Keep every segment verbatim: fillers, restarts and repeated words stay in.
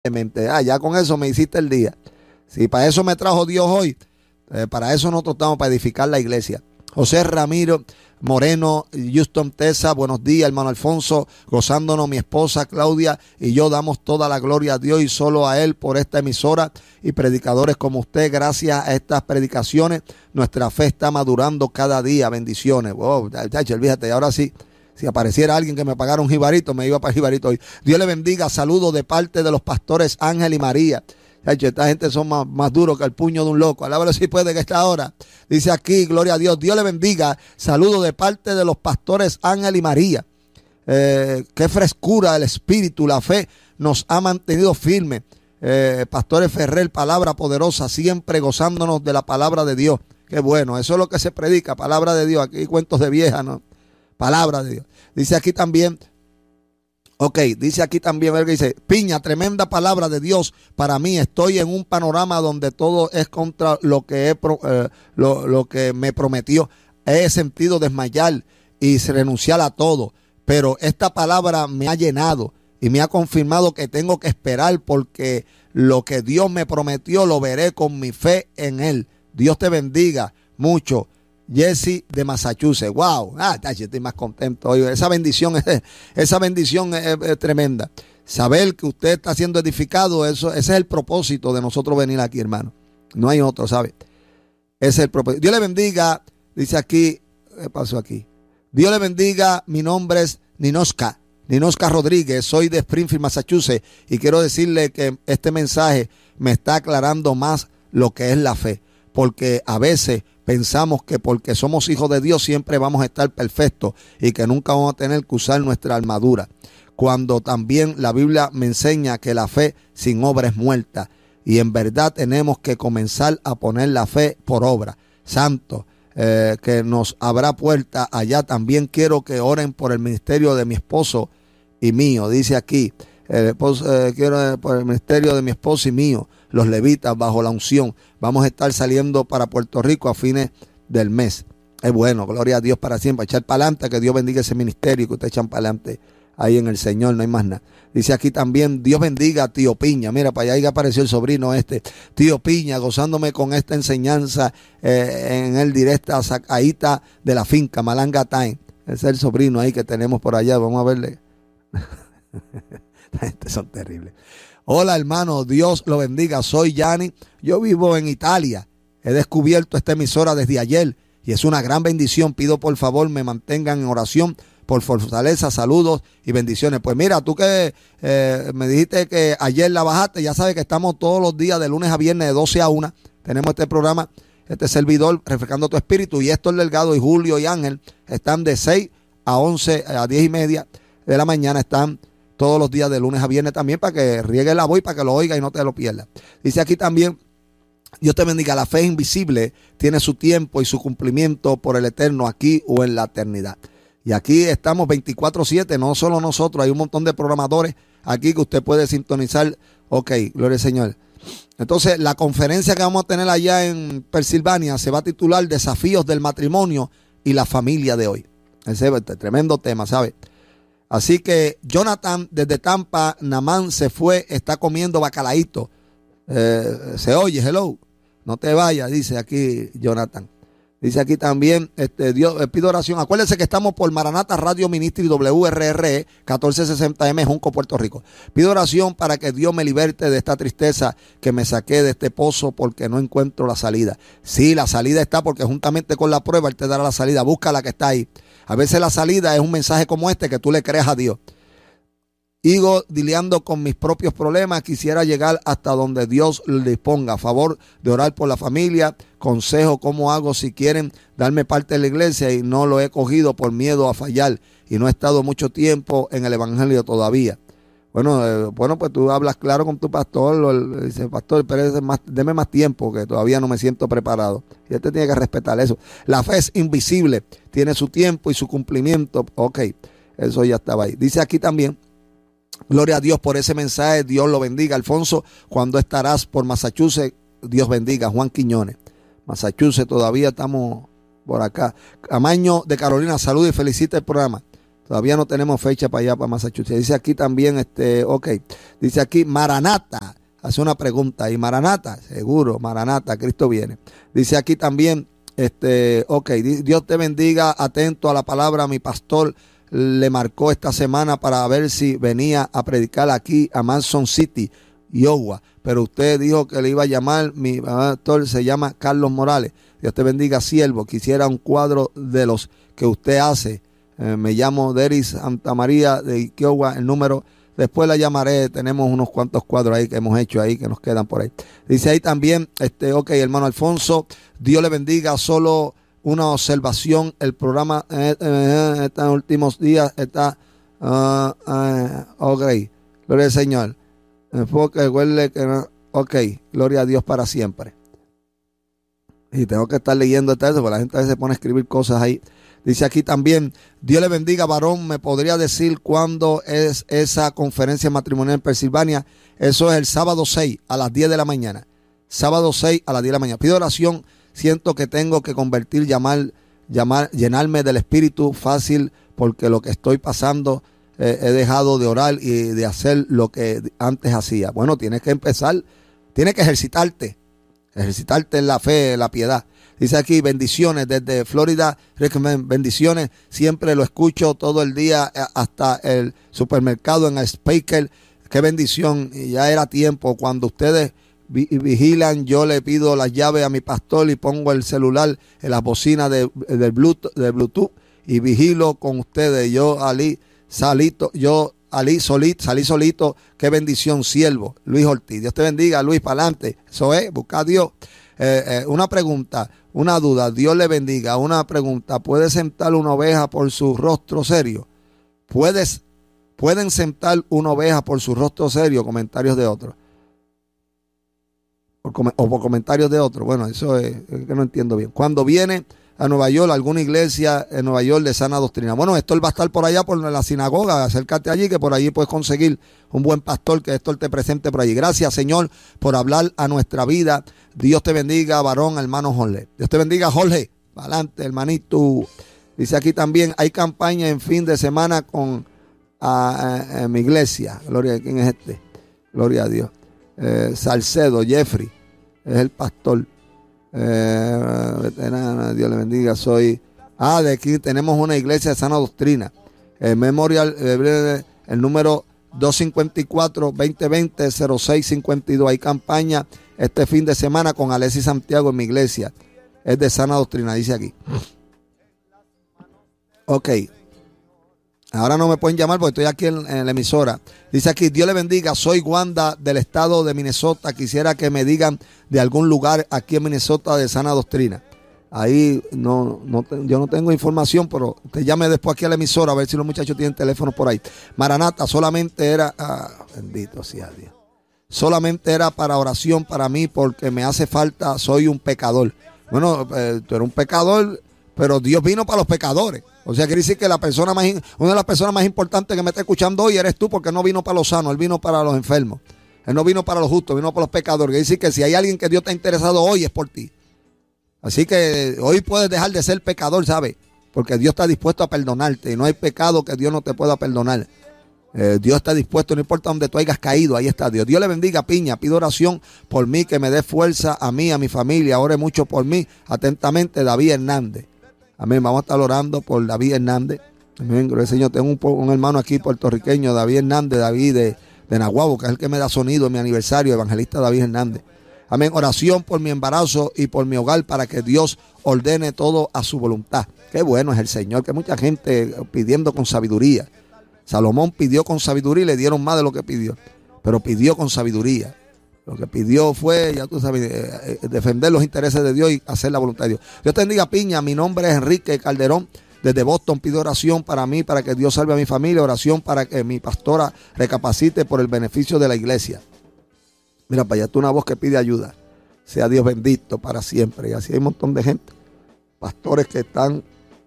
Ah, ya con eso me hiciste el día. Si para eso me trajo Dios hoy, eh, para eso nosotros estamos, para edificar la iglesia. José Ramiro Moreno, Houston, Texas, buenos días, hermano Alfonso, gozándonos mi esposa Claudia y yo damos toda la gloria a Dios y solo a Él por esta emisora y predicadores como usted. Gracias a estas predicaciones, nuestra fe está madurando cada día. Bendiciones. Wow, chacho, fíjate, ahora sí. Si apareciera alguien que me pagara un jibarito, me iba para el jibarito hoy. Dios le bendiga. Saludos de parte de los pastores Ángel y María. Esta gente son más, más duros que el puño de un loco. Alábalo si puede que esta hora. Dice aquí, gloria a Dios. Dios le bendiga. Saludos de parte de los pastores Ángel y María. Eh, qué frescura el espíritu, la fe nos ha mantenido firmes. Eh, pastores Ferrer, palabra poderosa, siempre gozándonos de la palabra de Dios. Qué bueno, eso es lo que se predica, palabra de Dios. Aquí hay cuentos de vieja, ¿no? Palabra de Dios. Dice aquí también, ok, dice aquí también, ver que dice, Piña, tremenda palabra de Dios para mí. Estoy en un panorama donde todo es contra lo que, he, eh, lo, lo que me prometió. He sentido desmayar y renunciar a todo, pero esta palabra me ha llenado y me ha confirmado que tengo que esperar porque lo que Dios me prometió lo veré con mi fe en Él. Dios te bendiga mucho. Jesse de Massachusetts. Wow, ah, estoy más contento hoy. Esa bendición es, esa bendición es, es tremenda. Saber que usted está siendo edificado, eso, ese es el propósito de nosotros venir aquí, hermano. No hay otro, ¿sabe? Ese es el propósito. Dios le bendiga, dice aquí, ¿qué pasó aquí? Dios le bendiga, mi nombre es Ninoska, Ninoska Rodríguez, soy de Springfield, Massachusetts, y quiero decirle que este mensaje me está aclarando más lo que es la fe, porque a veces pensamos que porque somos hijos de Dios siempre vamos a estar perfectos y que nunca vamos a tener que usar nuestra armadura. Cuando también la Biblia me enseña que la fe sin obra es muerta. Y en verdad tenemos que comenzar a poner la fe por obra. Santo, eh, que nos abra puerta allá. También quiero que oren por el ministerio de mi esposo y mío. Dice aquí, eh, pues, eh, quiero por el ministerio de mi esposo y mío. Los levitas bajo la unción. Vamos a estar saliendo para Puerto Rico a fines del mes. Es bueno, gloria a Dios para siempre. Echar para adelante, que Dios bendiga ese ministerio que ustedes echan para adelante ahí en el Señor, no hay más nada. Dice aquí también, Dios bendiga a tío Piña. Mira, para allá apareció el sobrino este. Tío Piña, gozándome con esta enseñanza eh, en el directa Sacaíta de la finca, Malanga Time. Ese es el sobrino ahí que tenemos por allá. Vamos a verle. La gente son terribles. Hola hermano, Dios lo bendiga, soy Yanni, yo vivo en Italia, he descubierto esta emisora desde ayer y es una gran bendición. Pido por favor me mantengan en oración por fortaleza, saludos y bendiciones. Pues mira, tú que eh, me dijiste que ayer la bajaste, ya sabes que estamos todos los días de lunes a viernes de doce a una, tenemos este programa, este servidor, refrescando tu espíritu, y Héctor Delgado y Julio y Ángel están de seis a once, a diez y media de la mañana, están todos los días de lunes a viernes también, para que riegue la voz y para que lo oiga y no te lo pierdas. Dice aquí también, Dios te bendiga, la fe invisible tiene su tiempo y su cumplimiento por el eterno aquí o en la eternidad. Y aquí estamos veinticuatro siete, no solo nosotros, hay un montón de programadores aquí que usted puede sintonizar. Ok, gloria al Señor. Entonces, la conferencia que vamos a tener allá en Pensilvania se va a titular Desafíos del matrimonio y la familia de hoy. Ese es este tremendo tema, ¿sabe? Así que Jonathan desde Tampa, Namán se fue, está comiendo bacalaíto. Eh, se oye, hello. No te vayas, dice aquí Jonathan. Dice aquí también, este, Dios, eh, pido oración. Acuérdense que estamos por Maranata Radio Ministry W R R E catorce sesenta M, Junco, Puerto Rico. Pido oración para que Dios me liberte de esta tristeza que me saqué de este pozo porque no encuentro la salida. Sí, la salida está, porque juntamente con la prueba Él te dará la salida. Busca la que está ahí. A veces la salida es un mensaje como este, que tú le creas a Dios. Sigo lidiando con mis propios problemas. Quisiera llegar hasta donde Dios le disponga. A favor de orar por la familia. Consejo cómo hago si quieren darme parte de la iglesia y no lo he cogido por miedo a fallar. Y no he estado mucho tiempo en el evangelio todavía. Bueno, eh, bueno, pues tú hablas claro con tu pastor. Dice, pastor, pero más, deme más tiempo, que todavía no me siento preparado. Y usted tiene que respetar eso. La fe es invisible, tiene su tiempo y su cumplimiento. Ok, eso ya estaba ahí. Dice aquí también, gloria a Dios por ese mensaje, Dios lo bendiga. Alfonso, cuando estarás por Massachusetts, Dios bendiga. Juan Quiñones, Massachusetts, todavía estamos por acá. Camaño de Carolina, saluda y felicita el programa. Todavía no tenemos fecha para allá, para Massachusetts. Dice aquí también, este, ok, dice aquí Maranata, hace una pregunta, ¿y Maranata? Seguro, Maranata, Cristo viene. Dice aquí también, este, ok, Dios te bendiga, atento a la palabra, mi pastor le marcó esta semana para ver si venía a predicar aquí a Manson City, Iowa, pero usted dijo que le iba a llamar, mi pastor se llama Carlos Morales. Dios te bendiga, siervo, quisiera un cuadro de los que usted hace. Eh, me llamo Deris Santa María de Iowa, el número, después la llamaré, tenemos unos cuantos cuadros ahí que hemos hecho ahí, que nos quedan por ahí. Dice ahí también, este, ok, hermano Alfonso, Dios le bendiga, solo una observación, el programa eh, eh, estos últimos días está, uh, uh, ok, gloria al Señor, enfoque, recuerde que no, ok, gloria a Dios para siempre. Y tengo que estar leyendo esto, porque la gente a veces se pone a escribir cosas ahí. Dice aquí también, Dios le bendiga, varón, ¿me podría decir cuándo es esa conferencia matrimonial en Pensilvania? Eso es el sábado seis a las diez de la mañana. Sábado seis a las diez de la mañana. Pido oración, siento que tengo que convertir, llamar, llamar, llenarme del Espíritu fácil, porque lo que estoy pasando, eh, he dejado de orar y de hacer lo que antes hacía. Bueno, tienes que empezar, tienes que ejercitarte, ejercitarte en la fe, en la piedad. Dice aquí, bendiciones desde Florida, bendiciones, siempre lo escucho todo el día hasta el supermercado en el Speaker, qué bendición, y ya era tiempo, cuando ustedes vigilan, yo le pido las llaves a mi pastor y pongo el celular en la bocina de, de, Bluetooth, de Bluetooth y vigilo con ustedes, yo Ali, salito, yo Ali solito, salí solito, qué bendición, siervo, Luis Ortiz, Dios te bendiga, Luis, para adelante, eso es, busca a Dios. Eh, eh, una pregunta, una duda, Dios le bendiga, una pregunta, ¿puedes sentar una oveja por su rostro serio? ¿Puedes, ¿Pueden sentar una oveja por su rostro serio? Comentarios de otros. O, o por comentarios de otros. Bueno, eso es, es que no entiendo bien. Cuando viene a Nueva York, alguna iglesia en Nueva York de sana doctrina. Bueno, Héctor va a estar por allá por la sinagoga, acércate allí, que por allí puedes conseguir un buen pastor, que Héctor te presente por allí. Gracias, Señor, por hablar a nuestra vida. Dios te bendiga, varón, hermano Jorge. Dios te bendiga, Jorge. Adelante, hermanito. Dice aquí también, hay campaña en fin de semana con a, a, a mi iglesia. Gloria a ¿quién es este? Gloria a Dios. Eh, Salcedo, Jeffrey, es el pastor. Eh, veterana, Dios le bendiga, soy ah, de aquí tenemos una iglesia de sana doctrina, eh, Memorial, eh, el número dos cinco cuatro, dos cero dos cero, cero seis cinco dos. Hay campaña este fin de semana con Alexis Santiago en mi iglesia, es de sana doctrina, dice aquí. Ok, ahora no me pueden llamar porque estoy aquí en, en la emisora. Dice aquí, Dios le bendiga, soy Wanda del estado de Minnesota. Quisiera que me digan de algún lugar aquí en Minnesota de sana doctrina. Ahí no, no yo no tengo información, pero te llame después aquí a la emisora a ver si los muchachos tienen teléfonos por ahí. Maranata, solamente era, ah, bendito sea Dios, solamente era para oración para mí porque me hace falta, soy un pecador. Bueno, eh, tú eres un pecador, pero Dios vino para los pecadores. O sea, quiere decir que la persona más, una de las personas más importantes que me está escuchando hoy eres tú, porque no vino para los sanos, Él vino para los enfermos. Él no vino para los justos, vino para los pecadores. Quiere decir que si hay alguien que Dios está interesado hoy es por ti. Así que hoy puedes dejar de ser pecador, ¿sabes? Porque Dios está dispuesto a perdonarte y no hay pecado que Dios no te pueda perdonar. Eh, Dios está dispuesto, no importa donde tú hayas caído, ahí está Dios. Dios le bendiga, Piña. Pido oración por mí, que me dé fuerza a mí, a mi familia. Ore mucho por mí. Atentamente, David Hernández. Amén. Vamos a estar orando por David Hernández. Amén. Gloria al Señor. Tengo un, un hermano aquí puertorriqueño, David Hernández, David de, de Nahuabo, que es el que me da sonido en mi aniversario, evangelista David Hernández. Amén. Oración por mi embarazo y por mi hogar para que Dios ordene todo a su voluntad. Qué bueno es el Señor, que mucha gente pidiendo con sabiduría. Salomón pidió con sabiduría y le dieron más de lo que pidió, pero pidió con sabiduría. Lo que pidió fue, ya tú sabes, eh, eh, defender los intereses de Dios y hacer la voluntad de Dios. Dios te bendiga, Piña. Mi nombre es Enrique Calderón. Desde Boston pido oración para mí, para que Dios salve a mi familia. Oración para que mi pastora recapacite por el beneficio de la iglesia. Mira, para allá tú una voz que pide ayuda. Sea Dios bendito para siempre. Y así hay un montón de gente. Pastores que están,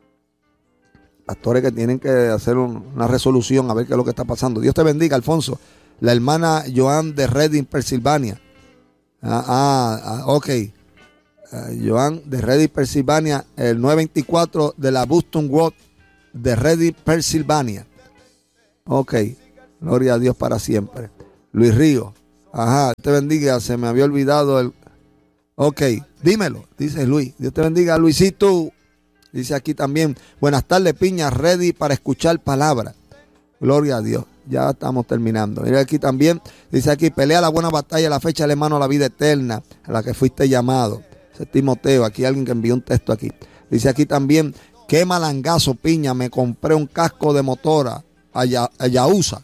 pastores que tienen que hacer un, una resolución a ver qué es lo que está pasando. Dios te bendiga, Alfonso. La hermana Joan de Reading, Pensilvania. Ah, ah, ah ok. Uh, Joan de Reading, Pensilvania, el nueve veinticuatro de la Boston Road, de Reading, Pensilvania. Ok, gloria a Dios para siempre. Luis Río, ajá, Dios te bendiga, se me había olvidado el... Ok, dímelo, dice Luis, Dios te bendiga, Luisito. Dice aquí también, buenas tardes, Piña, ready para escuchar palabra. Gloria a Dios, ya estamos terminando. Mira aquí también, dice aquí, pelea la buena batalla, la fecha de mano a la vida eterna, a la que fuiste llamado. Ese es Timoteo, aquí alguien que envió un texto aquí. Dice aquí también, qué malangazo, Piña, me compré un casco de motora, allá, allá usa.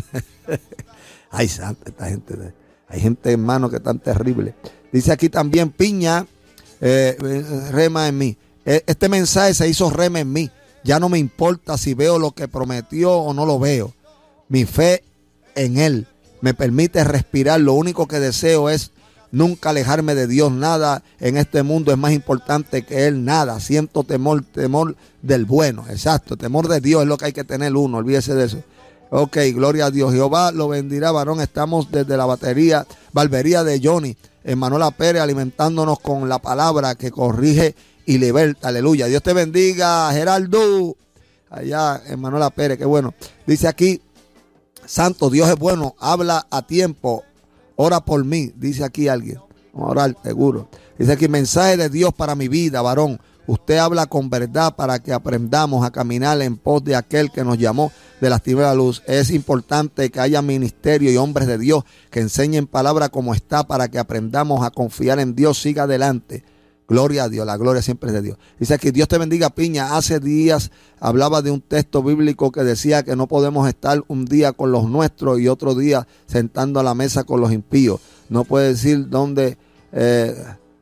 Ay, santa, esta gente, hay gente, hermano, que tan terrible. Dice aquí también, Piña, eh, rema en mí. Este mensaje se hizo rema en mí. Ya no me importa si veo lo que prometió o no lo veo. Mi fe en Él me permite respirar. Lo único que deseo es nunca alejarme de Dios. Nada en este mundo es más importante que Él. Nada. Siento temor, temor del bueno. Exacto. Temor de Dios es lo que hay que tener uno. Olvídese de eso. Ok, gloria a Dios. Jehová lo bendirá, varón. Estamos desde la batería, barbería de Johnny, en Manuela Pérez, alimentándonos con la palabra que corrige y liberta. Aleluya. Dios te bendiga, Geraldo. Allá en Manuela Pérez, qué bueno. Dice aquí, santo, Dios es bueno, habla a tiempo, ora por mí. Dice aquí alguien. Vamos a orar, seguro. Dice aquí, mensaje de Dios para mi vida, varón. Usted habla con verdad para que aprendamos a caminar en pos de aquel que nos llamó de las tinieblas a la luz. Es importante que haya ministerio y hombres de Dios que enseñen palabra como está para que aprendamos a confiar en Dios. Siga adelante. Gloria a Dios, la gloria siempre es de Dios. Dice aquí, Dios te bendiga, Piña. Hace días hablaba de un texto bíblico que decía que no podemos estar un día con los nuestros y otro día sentando a la mesa con los impíos. No puede decir dónde... Eh,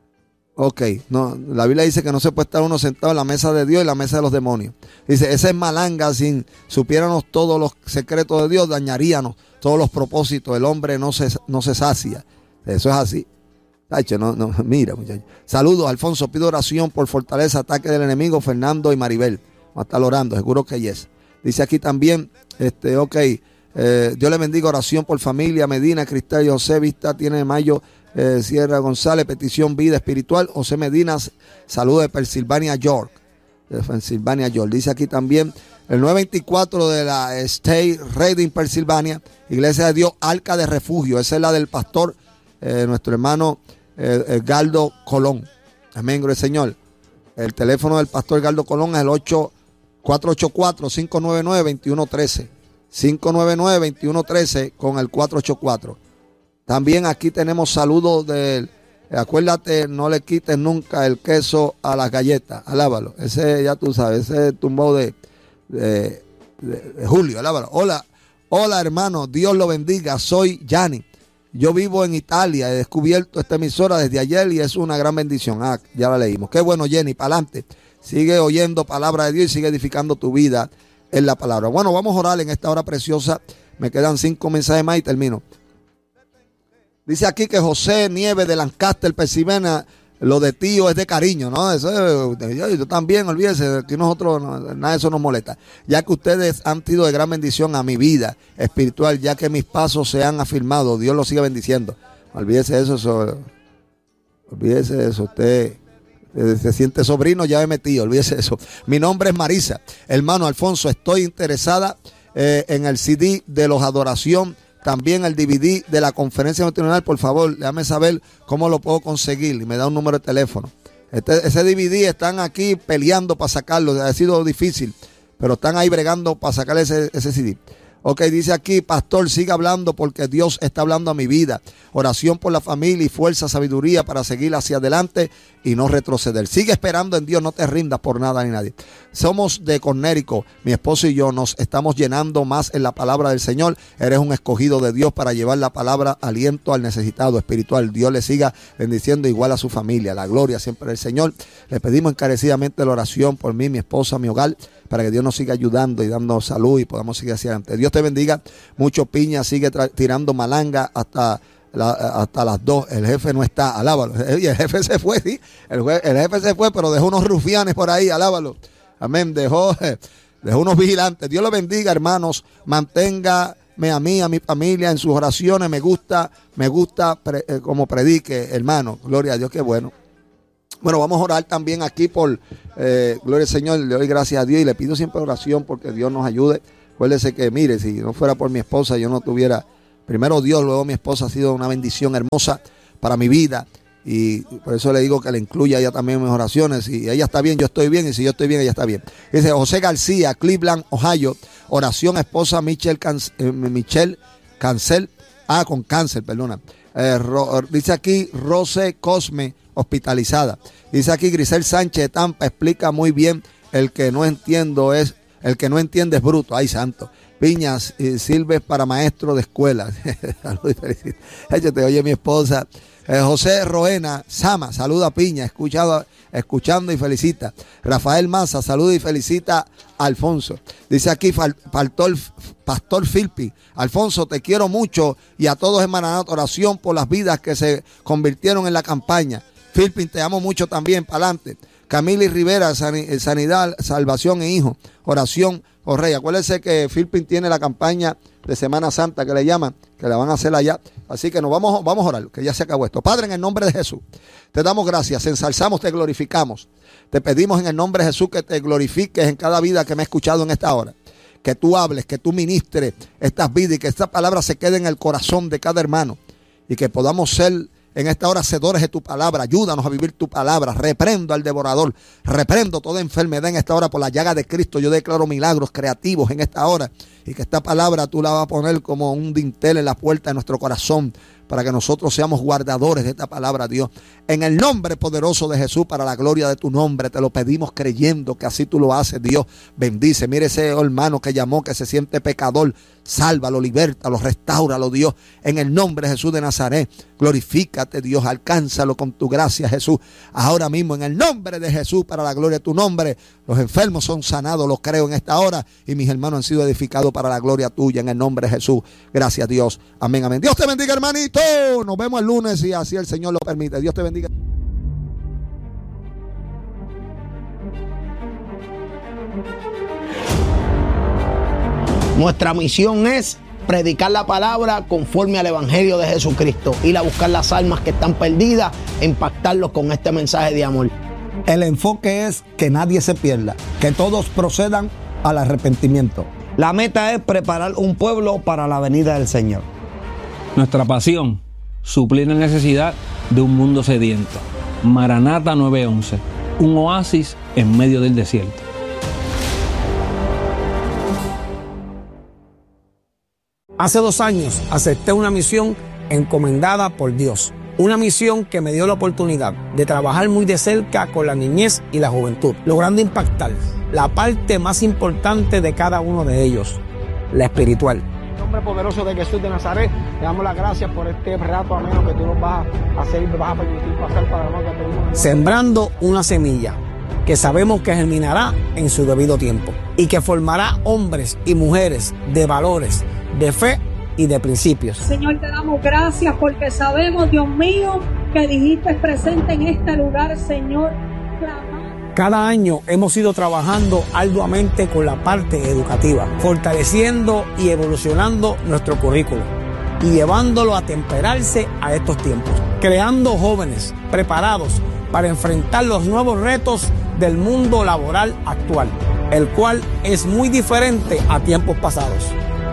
ok, no, la Biblia dice que no se puede estar uno sentado en la mesa de Dios y la mesa de los demonios. Dice, esa es malanga, si supiéramos todos los secretos de Dios, dañaríamos todos los propósitos. El hombre no se, no se sacia. Eso es así. No, no, mira, muchachos. Saludos, Alfonso. Pido oración por fortaleza, ataque del enemigo, Fernando y Maribel. Vamos a estar orando, seguro que yes. Dice aquí también, este, ok, eh, Dios le bendiga, oración por familia, Medina, Cristal y José Vista, tiene Mayo, eh, Sierra González, petición vida espiritual, José Medina, saludos de Pensilvania, York. De Pensilvania, York. Dice aquí también, el nueve veinticuatro de la State Reading, Pensilvania, Iglesia de Dios, Arca de Refugio. Esa es la del pastor, eh, nuestro hermano Eh, Edgardo Colón. Amén, gloria al Señor. El teléfono del pastor Edgardo Colón es el ocho cuatro ocho cuatro, cinco nueve nueve, dos uno uno tres. cinco nueve nueve, dos uno uno tres con el cuatro ocho cuatro. También aquí tenemos saludos del... Acuérdate, no le quites nunca el queso a las galletas. Alábalo. Ese ya tú sabes, ese tumbado de, de, de, de Julio. Alábalo. Hola, hola hermano, Dios lo bendiga. Soy Yanni. Yo vivo en Italia, he descubierto esta emisora desde ayer y es una gran bendición. Ah, ya la leímos. Qué bueno, Jenny, para adelante. Sigue oyendo palabra de Dios y sigue edificando tu vida en la palabra. Bueno, vamos a orar en esta hora preciosa. Me quedan cinco mensajes más y termino. Dice aquí que José Nieves de Lancaster, Pensilvania, lo de tío es de cariño, ¿no? Eso, yo, yo también, olvídese, que nosotros, no, nada de eso nos molesta. Ya que ustedes han sido de gran bendición a mi vida espiritual, ya que mis pasos se han afirmado, Dios los sigue bendiciendo. Olvídese de eso, eso, olvídese de eso, usted se siente sobrino, ya me tío, olvídese de eso. Mi nombre es Marisa, hermano Alfonso, estoy interesada eh, en el C D de los Adoración. También el D V D de la conferencia matrimonial, por favor, déjame saber cómo lo puedo conseguir y me da un número de teléfono. Este, ese D V D están aquí peleando para sacarlo, ha sido difícil, pero están ahí bregando para sacar ese, ese C D. Ok, dice aquí, pastor, siga hablando porque Dios está hablando a mi vida. Oración por la familia y fuerza, sabiduría para seguir hacia adelante y no retroceder. Sigue esperando en Dios, no te rindas por nada ni nadie. Somos de Connecticut, mi esposo y yo nos estamos llenando más en la palabra del Señor. Eres un escogido de Dios para llevar la palabra aliento al necesitado espiritual. Dios le siga bendiciendo igual a su familia. La gloria siempre del Señor. Le pedimos encarecidamente la oración por mí, mi esposa, mi hogar, para que Dios nos siga ayudando y dando salud y podamos seguir hacia adelante. Dios te bendiga. Mucho Piña sigue tirando malanga hasta, la, hasta las dos. El jefe no está, alábalo. Y el jefe se fue, sí. El, el jefe se fue, pero dejó unos rufianes por ahí, alábalo. Amén. Dejó, dejó unos vigilantes. Dios lo bendiga, hermanos. Manténgame a mí, a mi familia en sus oraciones. Me gusta, me gusta pre, eh, como predique, hermano. Gloria a Dios, qué bueno. Bueno, vamos a orar también aquí por, eh, gloria al Señor, le doy gracias a Dios y le pido siempre oración porque Dios nos ayude. Acuérdese que, mire, si no fuera por mi esposa, yo no tuviera, primero Dios, luego mi esposa ha sido una bendición hermosa para mi vida. Y por eso le digo que le incluya a ella también en mis oraciones. Si ella está bien, yo estoy bien. Y si yo estoy bien, ella está bien. Dice José García, Cleveland, Ohio. Oración esposa Michelle, Can eh, Michelle Cancel. Ah, con cáncer, perdona. Eh, ro, dice aquí Rose Cosme, hospitalizada. Dice aquí Grisel Sánchez de Tampa, explica muy bien. El que no entiendo es, el que no entiende es bruto. Ay, santo. Piñas, eh, sirves para maestro de escuela. Saludos y felicidades. Te oye mi esposa. Eh, José Roena, Sama, saluda a Piña, escuchado, escuchando y felicita. Rafael Maza, saluda y felicita a Alfonso. Dice aquí Pastor, Pastor Filpi, Alfonso, te quiero mucho y a todos en Maranata, oración por las vidas que se convirtieron en la campaña. Filpi, te amo mucho también, para adelante. Camila y Rivera, sanidad, salvación e hijo, oración, oh rey. Acuérdense que Filpin tiene la campaña de Semana Santa que le llaman, que la van a hacer allá. Así que nos vamos, vamos a orar, que ya se acabó esto. Padre, en el nombre de Jesús, te damos gracias, ensalzamos, te glorificamos. Te pedimos en el nombre de Jesús que te glorifiques en cada vida que me ha escuchado en esta hora. Que tú hables, que tú ministres estas vidas y que esta palabra se quede en el corazón de cada hermano. Y que podamos ser en esta hora hacedores de tu palabra. Ayúdanos a vivir tu palabra. Reprendo al devorador. Reprendo toda enfermedad en esta hora por la llaga de Cristo. Yo declaro milagros creativos en esta hora. Y que esta palabra tú la vas a poner como un dintel en la puerta de nuestro corazón. Para que nosotros seamos guardadores de esta palabra, Dios. En el nombre poderoso de Jesús, para la gloria de tu nombre, te lo pedimos creyendo que así tú lo haces, Dios. Bendice. Mire ese hermano que llamó, que se siente pecador. Sálvalo, libértalo, restáuralo, Dios. En el nombre de Jesús de Nazaret. Glorifícate, Dios. Alcánzalo con tu gracia, Jesús. Ahora mismo, en el nombre de Jesús, para la gloria de tu nombre. Los enfermos son sanados, los creo en esta hora. Y mis hermanos han sido edificados para la gloria tuya, en el nombre de Jesús. Gracias, Dios. Amén, amén. Dios te bendiga, hermanito. Nos vemos el lunes si así el Señor lo permite. Dios te bendiga. Nuestra misión es predicar la palabra conforme al Evangelio de Jesucristo, ir a buscar las almas que están perdidas e impactarlos con este mensaje de amor. El enfoque es que nadie se pierda, que todos procedan al arrepentimiento. La meta es preparar un pueblo para la venida del Señor. Nuestra pasión, suplir la necesidad de un mundo sediento. Maranata nueve once, un oasis en medio del desierto. Hace dos años acepté una misión encomendada por Dios. Una misión que me dio la oportunidad de trabajar muy de cerca con la niñez y la juventud, logrando impactar la parte más importante de cada uno de ellos, la espiritual. En el nombre poderoso de Jesús de Nazaret, te damos las gracias por este rato ameno que tú nos vas a hacer y me vas a permitir pasar para la que sembrando una semilla que sabemos que germinará en su debido tiempo y que formará hombres y mujeres de valores, de fe y de principios. Señor, te damos gracias porque sabemos, Dios mío, que dijiste presente en este lugar, Señor. Cada año hemos ido trabajando arduamente con la parte educativa, fortaleciendo y evolucionando nuestro currículo y llevándolo a temperarse a estos tiempos, creando jóvenes preparados para enfrentar los nuevos retos del mundo laboral actual, el cual es muy diferente a tiempos pasados.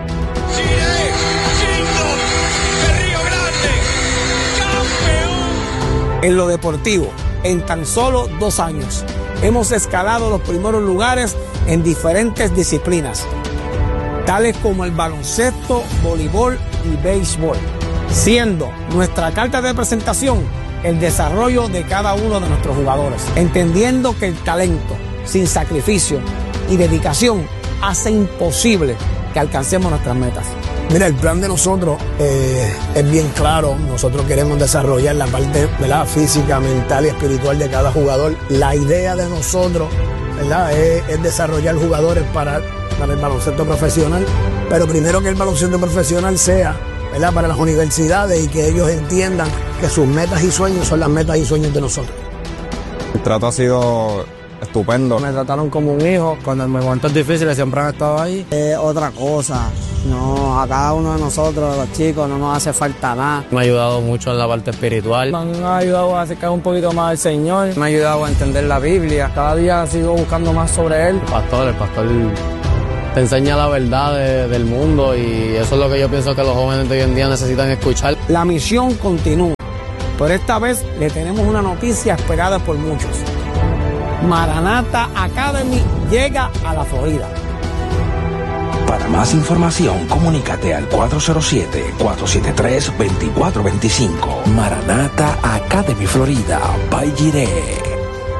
En lo deportivo, en tan solo dos años, hemos escalado los primeros lugares en diferentes disciplinas, tales como el baloncesto, voleibol y béisbol, siendo nuestra carta de presentación el desarrollo de cada uno de nuestros jugadores, entendiendo que el talento, sin sacrificio y dedicación, hace imposible que alcancemos nuestras metas. Mira, el plan de nosotros eh, es bien claro. Nosotros queremos desarrollar la parte, ¿verdad?, física, mental y espiritual de cada jugador. La idea de nosotros, ¿verdad?, es, es desarrollar jugadores para, para el baloncesto profesional, pero primero que el baloncesto profesional sea, ¿verdad?, para las universidades y que ellos entiendan que sus metas y sueños son las metas y sueños de nosotros. El trato ha sido estupendo. Me trataron como un hijo. Cuando en momentos difíciles siempre han estado ahí. Eh, otra cosa, no, a cada uno de nosotros, los chicos, no nos hace falta nada. Me ha ayudado mucho en la parte espiritual. Me han ayudado a acercar un poquito más al Señor. Me ha ayudado a entender la Biblia. Cada día sigo buscando más sobre Él. El pastor, el pastor te enseña la verdad de, del mundo y eso es lo que yo pienso que los jóvenes de hoy en día necesitan escuchar. La misión continúa, pero esta vez le tenemos una noticia esperada por muchos. Maranatha Academy llega a la Florida. Para más información, comunícate al cuatro cero siete, cuatro siete tres, dos cuatro dos cinco. Maranatha Academy Florida, by Jireh.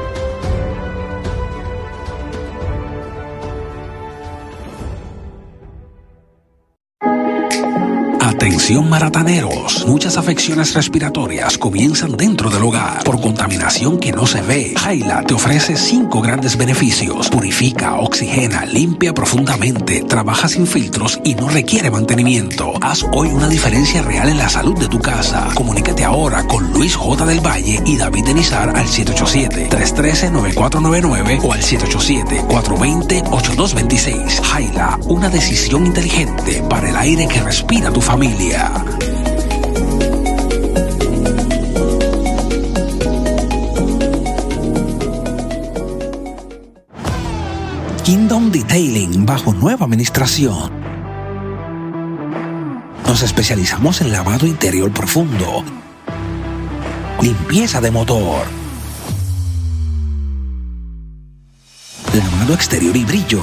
Atención marataneros, muchas afecciones respiratorias comienzan dentro del hogar por contaminación que no se ve. Jaila te ofrece cinco grandes beneficios. Purifica, oxigena, limpia profundamente, trabaja sin filtros y no requiere mantenimiento. Haz hoy una diferencia real en la salud de tu casa. Comunícate ahora con Luis J. del Valle y David Denizar al siete ocho siete, tres uno tres, nueve cuatro nueve nueve o al siete ocho siete, cuatro dos cero, ocho dos dos seis. Jaila, una decisión inteligente para el aire que respira tu familia. Kingdom Detailing bajo nueva administración. Nos especializamos en lavado interior profundo, limpieza de motor, lavado exterior y brillo.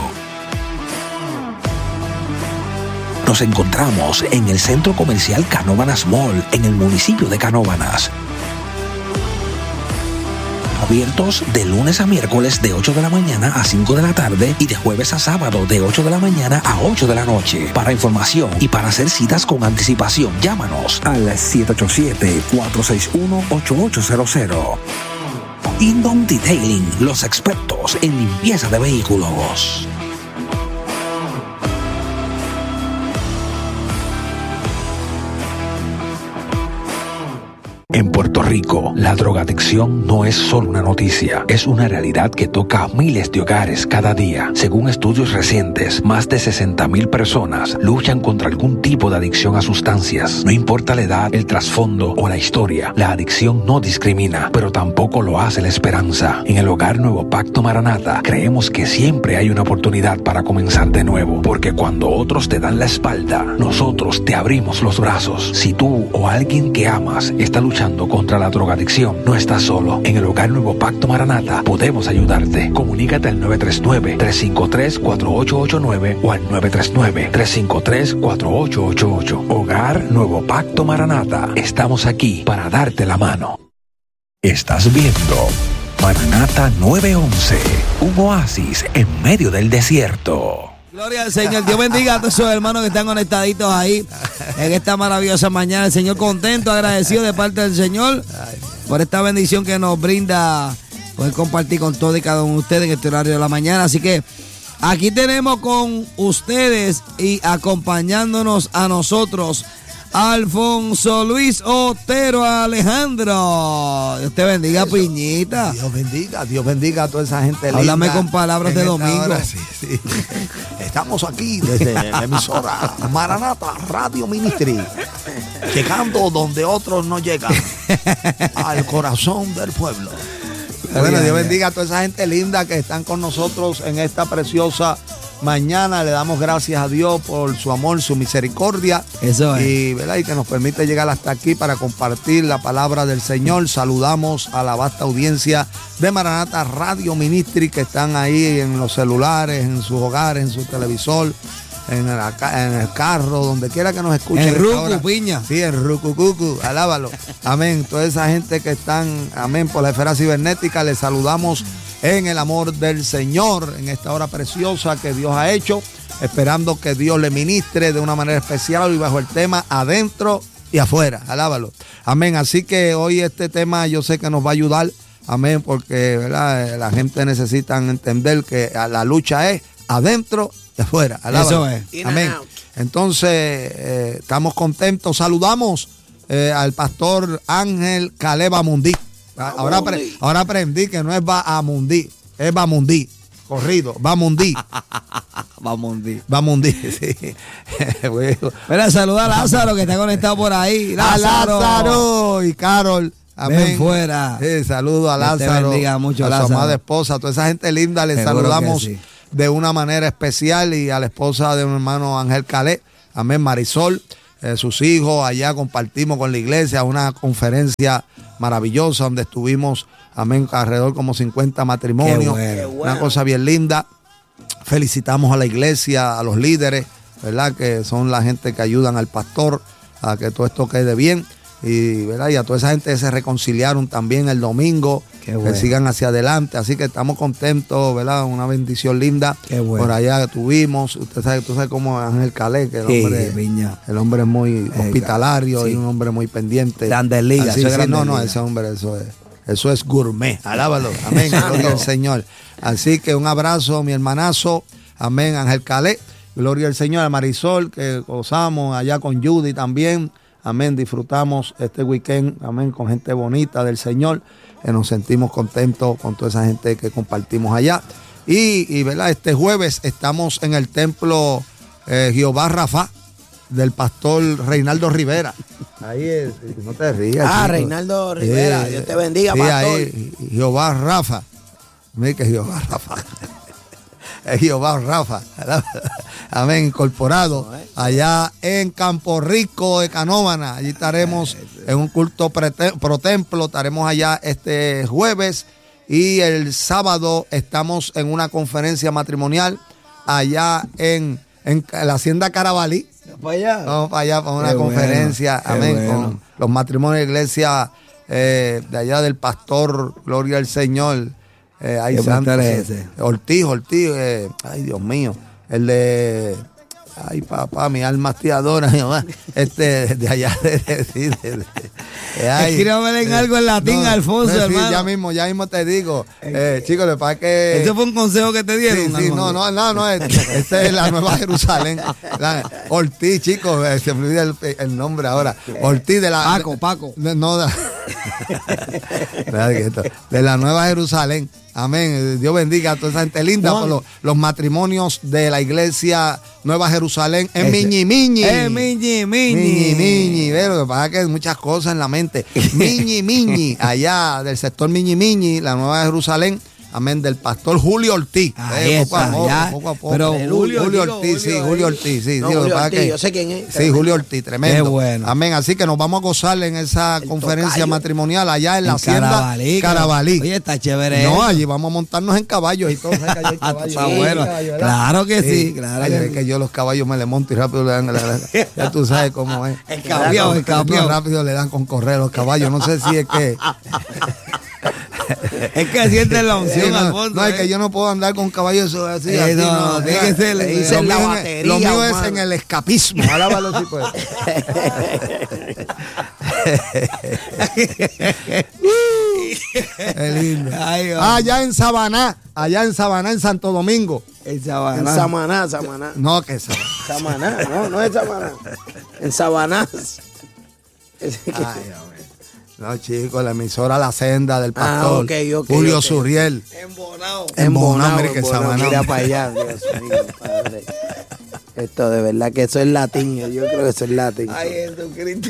Nos encontramos en el Centro Comercial Canóvanas Mall, en el municipio de Canóvanas. Abiertos de lunes a miércoles de ocho de la mañana a cinco de la tarde y de jueves a sábado de ocho de la mañana a ocho de la noche. Para información y para hacer citas con anticipación, llámanos al siete ocho siete, cuatro seis uno, ocho ocho cero cero. Kingdom Detailing, los expertos en limpieza de vehículos. En Puerto Rico, la drogadicción no es solo una noticia, es una realidad que toca a miles de hogares cada día. Según estudios recientes, más de sesenta mil personas luchan contra algún tipo de adicción a sustancias. No importa la edad, el trasfondo o la historia, la adicción no discrimina, pero tampoco lo hace la esperanza. En el Hogar Nuevo Pacto Maranatha, creemos que siempre hay una oportunidad para comenzar de nuevo, porque cuando otros te dan la espalda, nosotros te abrimos los brazos. Si tú o alguien que amas está luchando contra la drogadicción, no estás solo. En el Hogar Nuevo Pacto Maranatha podemos ayudarte. Comunícate al nueve tres nueve, tres cinco tres, cuatro ocho ocho nueve o al nueve tres nueve, tres cinco tres, cuatro ocho ocho ocho. Hogar Nuevo Pacto Maranatha. Estamos aquí para darte la mano. Estás viendo Maranatha nueve once, un oasis en medio del desierto. Gloria al Señor. Dios bendiga a todos esos hermanos que están conectaditos ahí en esta maravillosa mañana. El Señor contento, agradecido de parte del Señor por esta bendición que nos brinda poder compartir con todos y cada uno de ustedes en este horario de la mañana. Así que aquí tenemos con ustedes y acompañándonos a nosotros Alfonso Luis Otero Alejandro. Dios te bendiga, eso, Piñita. Dios bendiga, Dios bendiga a toda esa gente linda. Háblame con palabras de domingo. Hora, sí, sí. Estamos aquí desde la emisora Maranatha Radio Ministry, llegando donde otros no llegan, al corazón del pueblo. Bueno, Dios bendiga a toda esa gente linda que están con nosotros en esta preciosa mañana. Le damos gracias a Dios por su amor, su misericordia. Eso es. Y, ¿verdad? y que nos permite llegar hasta aquí para compartir la palabra del Señor. Saludamos a la vasta audiencia de Maranatha Radio Ministry que están ahí en los celulares, en sus hogares, en su televisor, en el, en el carro, donde quiera que nos escuchen. En Rucu, Piña. Sí, en Rucucucu, alábalo. Amén. Toda esa gente que están, amén, por la esfera cibernética, les saludamos en el amor del Señor, en esta hora preciosa que Dios ha hecho, esperando que Dios le ministre de una manera especial y bajo el tema adentro y afuera, alábalo. Amén. Así que hoy este tema yo sé que nos va a ayudar, amén, porque, ¿verdad?, la gente necesita entender que la lucha es adentro y afuera, alábalo. Eso es. Amén. Entonces, eh, estamos contentos. Saludamos eh, al pastor Ángel Caleb Amundí. Ahora, apre, ahora aprendí que no es Bahamundí, es Bamundí. Corrido, Bamundí. Bamundí. Bamundí, sí. Mira, saluda a Lázaro que está conectado por ahí. Lázaro. A Lázaro y Carol. Amén. Ven fuera. Sí, saludo a Lázaro. Dios te bendiga mucho, a Lázaro. su amada esposa, a toda esa gente linda, les Seguro saludamos que sí. de una manera especial, y a la esposa de mi hermano Ángel Calé, amén, Marisol, eh, sus hijos, allá compartimos con la iglesia una conferencia maravillosa donde estuvimos, amén, alrededor como cincuenta matrimonios, Qué bueno. una cosa bien linda. Felicitamos a la iglesia, a los líderes, ¿verdad? Que son la gente que ayudan al pastor a que todo esto quede bien. Y, ¿verdad? Y a toda esa gente que se reconciliaron también el domingo, Qué bueno. que sigan hacia adelante. Así que estamos contentos, ¿verdad? Una bendición linda. Qué bueno. Por allá tuvimos, usted sabe, tú sabes cómo es Ángel Calé, que el Sí, hombre, piña. el hombre es muy hospitalario, sí. y un hombre muy pendiente. Grandes ligas, Así, eso es sí, Grandes no, no, Ligas. ese hombre, eso es, eso es gourmet. Alábalo. Amén. Gloria al Señor. Así que un abrazo, mi hermanazo. Amén, Ángel Calé. Gloria al Señor, a Marisol, que gozamos allá con Judy también. Amén, disfrutamos este weekend, amén, con gente bonita del Señor, que nos sentimos contentos con toda esa gente que compartimos allá. Y, y ¿verdad? Este jueves estamos en el templo eh, Jehová Rafa, del pastor Reinaldo Rivera. Ahí es, no te rías. Ah, chico. Reinaldo Rivera, Sí, Dios te bendiga, sí, pastor. ahí, Jehová Rafa. Mira que Jehová Rafa. Es Jehová Rafa, ¿verdad? Amén, incorporado allá en Campo Rico de Canóvana. Allí estaremos en un culto prete- pro templo, estaremos allá este jueves, y el sábado estamos en una conferencia matrimonial allá en, en la Hacienda Carabalí. ¿Para allá? Vamos para allá para una Qué conferencia, bueno, amén, qué bueno. con los matrimonios de la iglesia eh, de allá del pastor, gloria al Señor. Eh, ay, ¿Qué santo, pastor es ese? Ortiz, Ortiz, eh, ay Dios mío, el de, ay papá, mi alma te adora, Jehová, este, de allá, de, de, de, de, de, de ay, Escríbame en algo en latín, no, Alfonso, sí, hermano. ya mismo, ya mismo te digo, eh, chicos, lo que pasa es que... ¿Ese fue un consejo que te dieron? Sí, sí, no, no, no, no, esta es la Nueva Jerusalén. La, Ortiz, chicos, eh, se me olvida el, el nombre ahora. Ortiz de la... Paco, Paco. De, no, de, de la Nueva Jerusalén. Amén. Dios bendiga a toda esa gente linda No. por los, los matrimonios de la iglesia Nueva Jerusalén en Ese. Miñi Miñi. Eh, Miñi, Miñi. Miñi Miñi. Ve, lo que pasa es que hay muchas cosas en la mente. Miñi Miñi, allá del sector Miñi Miñi, la Nueva Jerusalén. Amén, del pastor Julio Ortiz. Ahí Eh, poco está, a poco, ya. poco a poco. Pero Julio, Julio, Ortiz, sí, Julio, Julio Ortiz, sí. No, sí, lo que Julio pasa Ortiz, que- yo sé quién es. Sí, Julio Ortiz, tremendo. Qué bueno. Amén, así que nos vamos a gozar en esa El conferencia tocayo. matrimonial allá en la En hacienda Carabalí. Carabalí. Oye, está chévere. No, eso. allí vamos a montarnos en caballos y todo. ¿Sabes que allá hay Ah, caballos? está Sí, bueno. caballos, ¿verdad? Claro que sí, claro Ay, que es sí. que yo los caballos me le monto y rápido le dan. la- la- ya tú sabes cómo es. El capiao, el No, capiao. rápido le dan con correr los caballos. No sé si es que. Es que sienten la Sí, unción, no, Alfonso. no, es eh. que yo no puedo andar con caballos así. Eh, así, no, no, tiene mira, que ser- lo dice mío la es en- batería, Lo mío es hermano. en el escapismo. Alábalo, sí, pues. Qué lindo. Ay, hombre. Allá en Sabaná, allá en Sabaná, en Santo Domingo. El En Sabaná. Samaná, Samaná. No, que Sabaná. Samaná, no, no es Samaná. En Sabanás. Es que- Ay, hombre. No, chicos, la emisora La Senda del Ah, pastor ok, ok, Julio ok. Suriel. Embonado. En Bonao, mire que Bonao, Samaná. mira para allá, Dios mío, padre. Esto de verdad que eso es latín, yo creo que eso es latín. Ay, Jesucristo.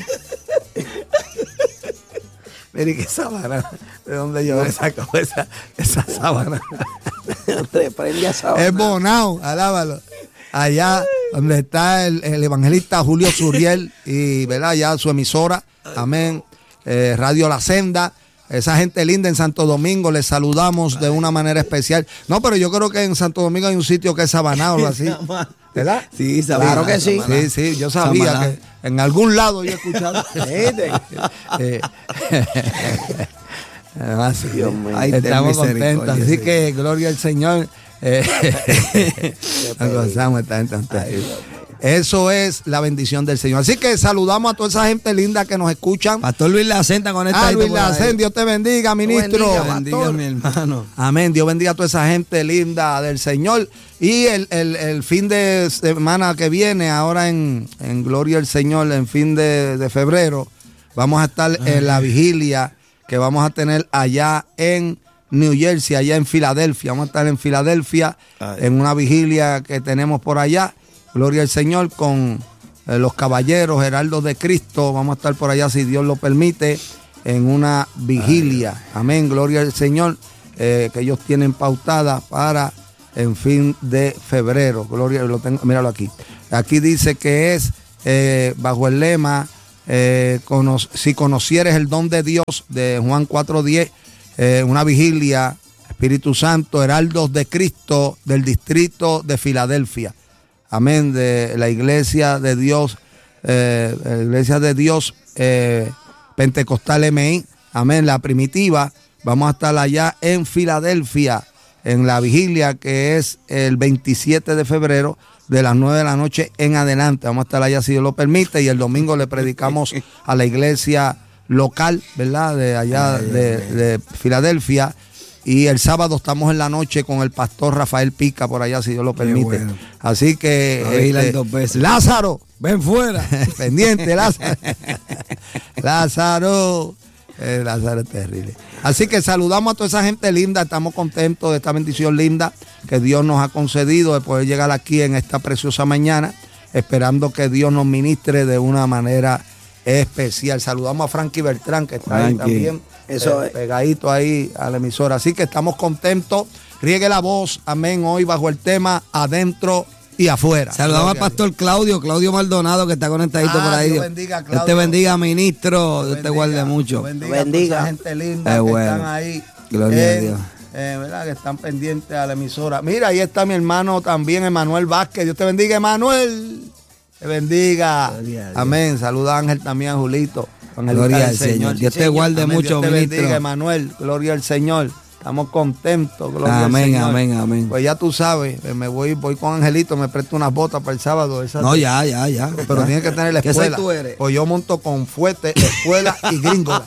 Mire que Sabaná. ¿De dónde yo saco esa, esa sábana? Reprende a Sabaná. Es Bonao, alábalo. Allá donde está el, el evangelista Julio Suriel y, ¿verdad? Allá su emisora, amén, eh, Radio La Senda. Esa gente linda en Santo Domingo, les saludamos de una manera especial. No, pero yo creo que en Santo Domingo hay un sitio que es Sabaná o algo así. ¿Verdad? Sí, Sabaná. Claro que sí. Sí, sí, yo sabía Samaná. que en algún lado yo he escuchado. ¿Viste? Eh, Además, sí, Dios mío. Ay, ten estamos misericordia, contentos. Así Señor. que gloria al Señor. Eh, nos gozamos esta gente antes. Eso es la bendición del Señor. Así que saludamos a toda esa gente linda que nos escuchan. Pastor Luis Lacenta con esta Ah, Luis Lacen, Dios te bendiga, ministro. bendiga, bendiga, pastor. mi hermano. Amén. Dios bendiga a toda esa gente linda del Señor. Y el, el- el fin de semana que viene, ahora en, en Gloria al Señor, en fin de, de febrero, vamos a estar en la vigilia que vamos a tener allá en New Jersey, allá en Filadelfia. Vamos a estar en Filadelfia Ay. en una vigilia que tenemos por allá. Gloria al Señor con eh, los caballeros heraldos de Cristo. Vamos a estar por allá, si Dios lo permite, en una vigilia. Ay. Amén, gloria al Señor, eh, que ellos tienen pautada para en fin de febrero. Gloria, lo tengo, míralo aquí. Aquí dice que es eh, bajo el lema, eh, cono- si conocieres el don de Dios, de Juan cuatro diez, eh, una vigilia, Espíritu Santo, heraldos de Cristo del distrito de Filadelfia. Amén, de la iglesia de Dios, eh, la iglesia de Dios eh, Pentecostal M I, amén, la primitiva. Vamos a estar allá en Filadelfia, en la vigilia que es el veintisiete de febrero, de las nueve de la noche en adelante. Vamos a estar allá si Dios lo permite, y el domingo le predicamos a la iglesia local, ¿verdad? De allá de, de Filadelfia. Y el sábado estamos en la noche con el pastor Rafael Pica por allá, si Dios lo permite. Bueno. Así que este, dos veces. Lázaro, ven fuera. Pendiente, Lázaro. Lázaro. Eh, Lázaro es terrible. Así que saludamos a toda esa gente linda. Estamos contentos de esta bendición linda que Dios nos ha concedido de poder llegar aquí en esta preciosa mañana, esperando que Dios nos ministre de una manera especial. Saludamos a Frankie Bertrán, que está Frankie. ahí también. Eso eh, es. Pegadito ahí a la emisora. Así que estamos contentos. Riegue la voz, amén, hoy bajo el tema adentro y afuera. Saludamos al pastor Claudio, Claudio Maldonado, que está conectadito ah, por ahí. Dios bendiga, Claudio. Dios te bendiga, ministro. Dios te guarde mucho. Dios bendiga, bendiga. A esa gente linda es que bueno. están ahí. Gloria en, a Dios. Eh, ¿verdad? Que están pendientes a la emisora. Mira, ahí está mi hermano también, Emanuel Vázquez. Dios te bendiga, Emanuel. Te bendiga. Amén. Saluda a Ángel también, a Julito. Gloria al Señor. Señor. Dios te guarde amén. mucho, Dios te ministro. bendiga, Emanuel. Gloria al Señor. Estamos contentos. Gloria amén, al Señor. amén, amén. Pues ya tú sabes, me voy, voy con Angelito, me presto unas botas para el sábado. Esa no, ya, ya, ya. Pero ya. tiene que tener la escuela. ¿Qué tú eres? Pues yo monto con fuete, escuela y gringola.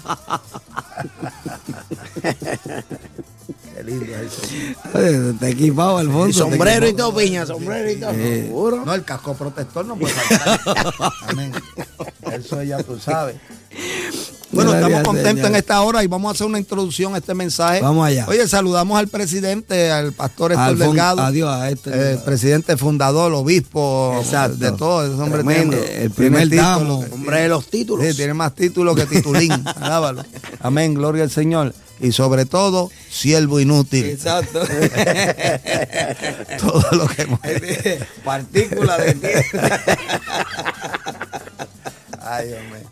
Qué lindo eso. Te equipado, Alfonso. Y sombrero y todo, piña, sombrero y todo. Eh, ¿Seguro? No, el casco protector no puede faltar. Amén. Eso ya tú sabes. Bueno, Gloria estamos contentos Señor. en esta hora y vamos a hacer una introducción a este mensaje. Vamos allá. Oye, saludamos al presidente, al pastor Héctor Alfon, Delgado. Adiós a este. El eh, presidente fundador, obispo, Exacto. de todo. Ese hombre Tremendo. tiene el primer título. Hombre de los títulos. Sí, tiene más títulos que titulín. Alábalo. Amén, gloria al Señor. Y sobre todo, siervo inútil. Exacto. Todo lo que hemos... Partícula de tierra. Ay, Dios mío.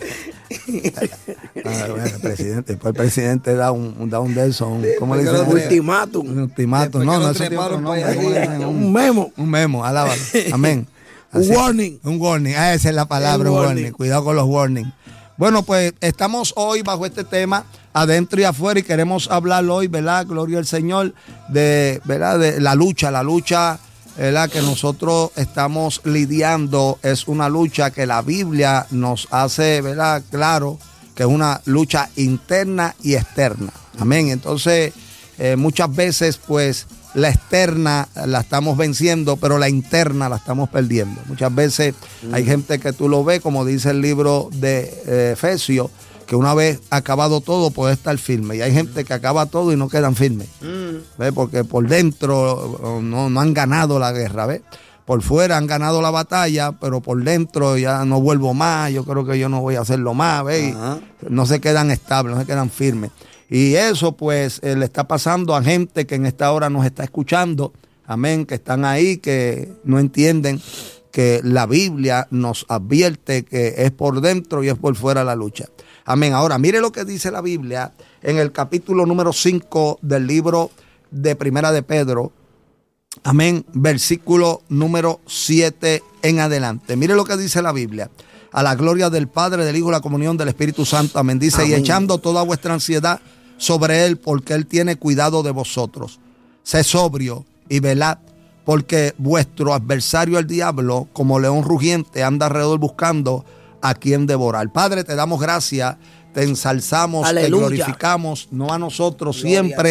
Ah, bueno, el presidente, después el presidente da un, da un de eso, un, ¿cómo le dicen? Un ultimátum. Un ultimátum, no, no, eso tiene otro nombre. Un memo. Un memo, alábalo. Amén. Así, un warning. Un warning, ah, esa es la palabra, un warning. warning. Cuidado con los warnings. Bueno, pues estamos hoy bajo este tema, adentro y afuera, y queremos hablar hoy, ¿verdad? Gloria al Señor, de, ¿verdad? De la lucha, la lucha, ¿verdad? Que nosotros estamos lidiando. Es una lucha que la Biblia nos hace, ¿verdad? Claro, que es una lucha interna y externa. Amén. Entonces, eh, muchas veces, pues, la externa la estamos venciendo, pero la interna la estamos perdiendo. Muchas veces mm. hay gente que tú lo ves, como dice el libro de eh, Efesios, que una vez acabado todo puede estar firme. Y hay gente que acaba todo y no quedan firmes. Mm. ¿Ves? Porque por dentro no, no han ganado la guerra, ¿ves? Por fuera han ganado la batalla, pero por dentro ya no vuelvo más, yo creo que yo no voy a hacerlo más, ¿ves? No se quedan estables, no se quedan firmes. Y eso pues eh, le está pasando a gente que en esta hora nos está escuchando, amén, que están ahí, que no entienden que la Biblia nos advierte que es por dentro y es por fuera la lucha. Amén. Ahora, mire lo que dice la Biblia en el capítulo número cinco del libro de Primera de Pedro. Amén. Versículo número siete en adelante. Mire lo que dice la Biblia. A la gloria del Padre, del Hijo y la comunión del Espíritu Santo. Amén. Dice, amén. Y echando toda vuestra ansiedad sobre Él, porque Él tiene cuidado de vosotros. Sé sobrio y velad, porque vuestro adversario el diablo, como león rugiente, anda alrededor buscando a quien devorar. Padre, te damos gracias, te ensalzamos, aleluya, te glorificamos, no a nosotros, gloria siempre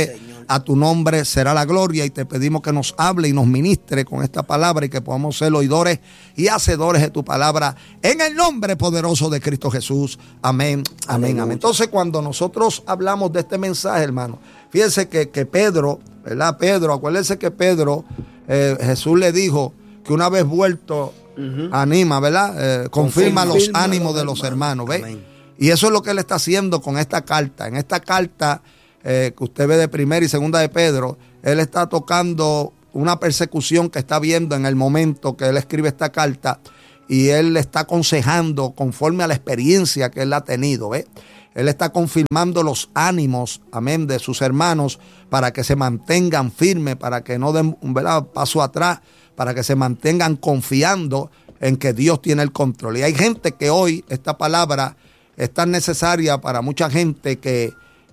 a tu nombre será la gloria, y te pedimos que nos hable y nos ministre con esta palabra y que podamos ser oidores y hacedores de tu palabra en el nombre poderoso de Cristo Jesús. Amén, amén, amén. Entonces, cuando nosotros hablamos de este mensaje, hermano, fíjense que, que Pedro, ¿verdad? Pedro, acuérdense que Pedro, eh, Jesús le dijo que una vez vuelto, uh-huh. anima, ¿verdad? Eh, confirma, confirma los ánimos de los hermanos, ¿ve? Amén. Y eso es lo que él está haciendo con esta carta. En esta carta eh, que usted ve de primera y segunda de Pedro, él está tocando una persecución que está viendo en el momento que él escribe esta carta, y él le está aconsejando conforme a la experiencia que él ha tenido, ¿ve? Él está confirmando los ánimos, amén, de sus hermanos para que se mantengan firmes, para que no den, ¿verdad?, paso atrás, para que se mantengan confiando en que Dios tiene el control. Y hay gente que hoy esta palabra es tan necesaria para mucha gente que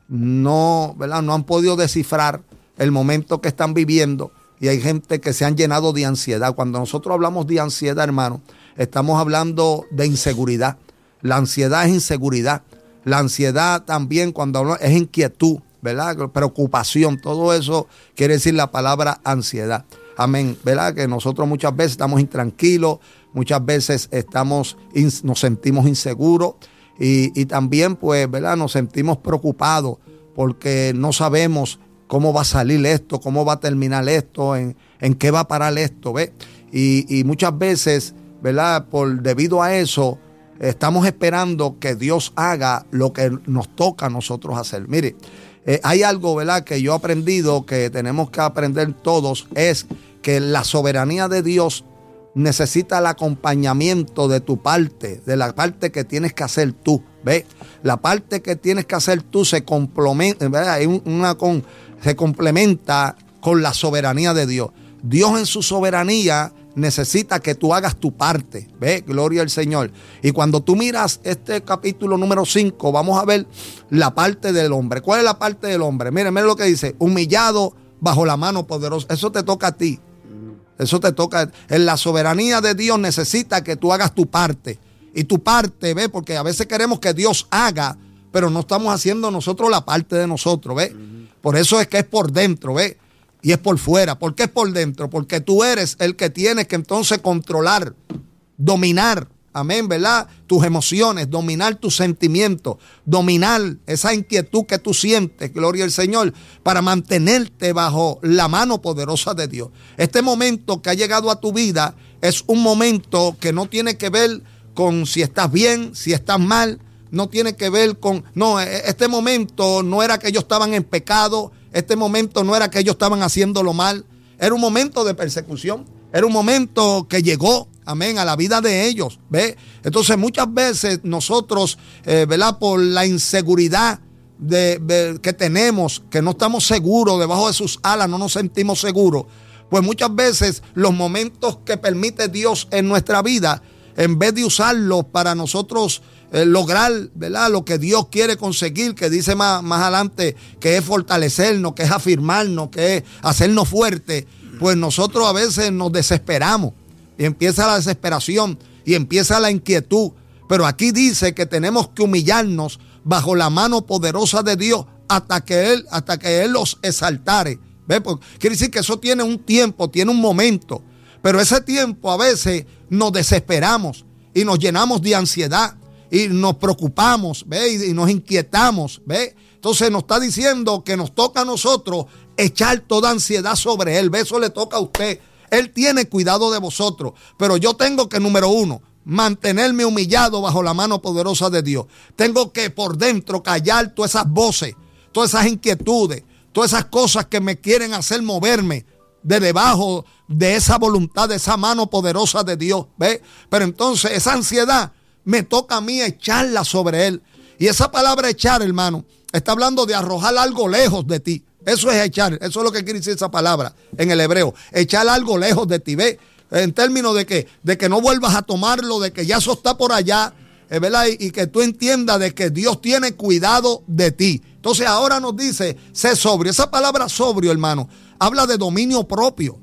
no, ¿verdad?, no han podido descifrar el momento que están viviendo, y hay gente que se han llenado de ansiedad. Cuando nosotros hablamos de ansiedad, hermano, estamos hablando de inseguridad. La ansiedad es inseguridad. La ansiedad también, cuando hablamos, es inquietud, ¿verdad? Preocupación. Todo eso quiere decir la palabra ansiedad. Amén, ¿verdad? Que nosotros muchas veces estamos intranquilos, muchas veces estamos, nos sentimos inseguros. Y, y también, pues, ¿verdad?, nos sentimos preocupados porque no sabemos cómo va a salir esto, cómo va a terminar esto, en, en qué va a parar esto, ¿ves? Y, y muchas veces, ¿verdad?, por debido a eso, estamos esperando que Dios haga lo que nos toca a nosotros hacer. Mire, eh, hay algo, ¿verdad?, que yo he aprendido, que tenemos que aprender todos, es que la soberanía de Dios necesita el acompañamiento de tu parte, de la parte que tienes que hacer tú, ¿ves? La parte que tienes que hacer tú se complementa, ¿verdad? Hay una con, se complementa con la soberanía de Dios. Dios en su soberanía necesita que tú hagas tu parte, ¿ves? Gloria al Señor. Y cuando tú miras este capítulo número cinco, vamos a ver la parte del hombre. ¿Cuál es la parte del hombre? Miren, miren lo que dice: humillado bajo la mano poderosa. Eso te toca a ti. Eso te toca. En la soberanía de Dios necesita que tú hagas tu parte. Y tu parte, ¿ves? Porque a veces queremos que Dios haga, pero no estamos haciendo nosotros la parte de nosotros, ¿ves? Uh-huh. Por eso es que es por dentro, ¿ves? Y es por fuera. ¿Por qué es por dentro? Porque tú eres el que tienes que entonces controlar, dominar, amén, ¿verdad?, tus emociones, dominar tus sentimientos, dominar esa inquietud que tú sientes, gloria al Señor, para mantenerte bajo la mano poderosa de Dios. Este momento que ha llegado a tu vida es un momento que no tiene que ver con si estás bien, si estás mal, no tiene que ver con... No, este momento no era que ellos estaban en pecado, este momento no era que ellos estaban haciéndolo mal, era un momento de persecución, era un momento que llegó, amén, a la vida de ellos, ¿ve? Entonces muchas veces nosotros, eh, ¿verdad?, por la inseguridad de, de, que tenemos, que no estamos seguros, debajo de sus alas no nos sentimos seguros, pues muchas veces los momentos que permite Dios en nuestra vida, en vez de usarlos para nosotros eh, lograr, ¿verdad?, lo que Dios quiere conseguir, que dice más, más adelante que es fortalecernos, que es afirmarnos, que es hacernos fuertes, pues nosotros a veces nos desesperamos. Y empieza la desesperación y empieza la inquietud. Pero aquí dice que tenemos que humillarnos bajo la mano poderosa de Dios hasta que Él, hasta que Él los exaltare. ¿Ve? Pues, quiere decir que eso tiene un tiempo, tiene un momento. Pero ese tiempo a veces nos desesperamos y nos llenamos de ansiedad y nos preocupamos, ¿ve? Y, y nos inquietamos, ¿ve? Entonces nos está diciendo que nos toca a nosotros echar toda ansiedad sobre Él. ¿Ve? Eso le toca a usted. Él tiene cuidado de vosotros, pero yo tengo que, número uno, mantenerme humillado bajo la mano poderosa de Dios. Tengo que por dentro callar todas esas voces, todas esas inquietudes, todas esas cosas que me quieren hacer moverme de debajo de esa voluntad, de esa mano poderosa de Dios. ¿Ve? Pero entonces esa ansiedad me toca a mí echarla sobre Él. Y esa palabra echar, hermano, está hablando de arrojar algo lejos de ti. Eso es echar, eso es lo que quiere decir esa palabra en el hebreo. Echar algo lejos de ti, ¿ve? En términos de que, de que no vuelvas a tomarlo, de que ya eso está por allá, ¿verdad? Y, y que tú entiendas de que Dios tiene cuidado de ti. Entonces ahora nos dice, sé sobrio. Esa palabra sobrio, hermano, habla de dominio propio.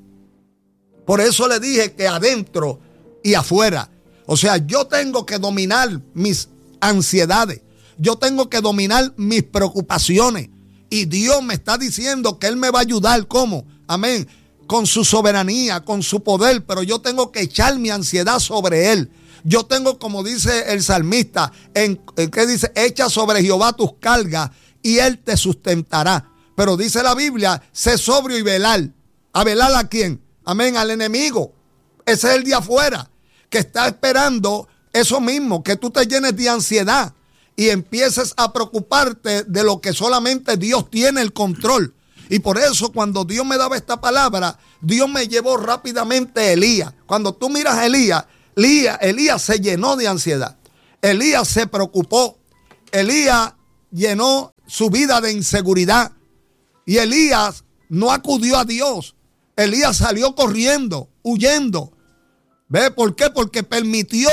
Por eso le dije que adentro y afuera. O sea, yo tengo que dominar mis ansiedades. Yo tengo que dominar mis preocupaciones. Y Dios me está diciendo que Él me va a ayudar. ¿Cómo? Amén. Con su soberanía, con su poder, pero yo tengo que echar mi ansiedad sobre Él. Yo tengo, como dice el salmista, en, en que dice, echa sobre Jehová tus cargas y Él te sustentará. Pero dice la Biblia, sé sobrio y velar. ¿A velar a quién? Amén, al enemigo. Ese es el de afuera, que está esperando eso mismo, que tú te llenes de ansiedad y empieces a preocuparte de lo que solamente Dios tiene el control. Y por eso cuando Dios me daba esta palabra, Dios me llevó rápidamente a Elías. Cuando tú miras a Elías, Elías, Elías se llenó de ansiedad. Elías se preocupó. Elías llenó su vida de inseguridad. Y Elías no acudió a Dios. Elías salió corriendo, huyendo. ¿Ve por qué? Porque permitió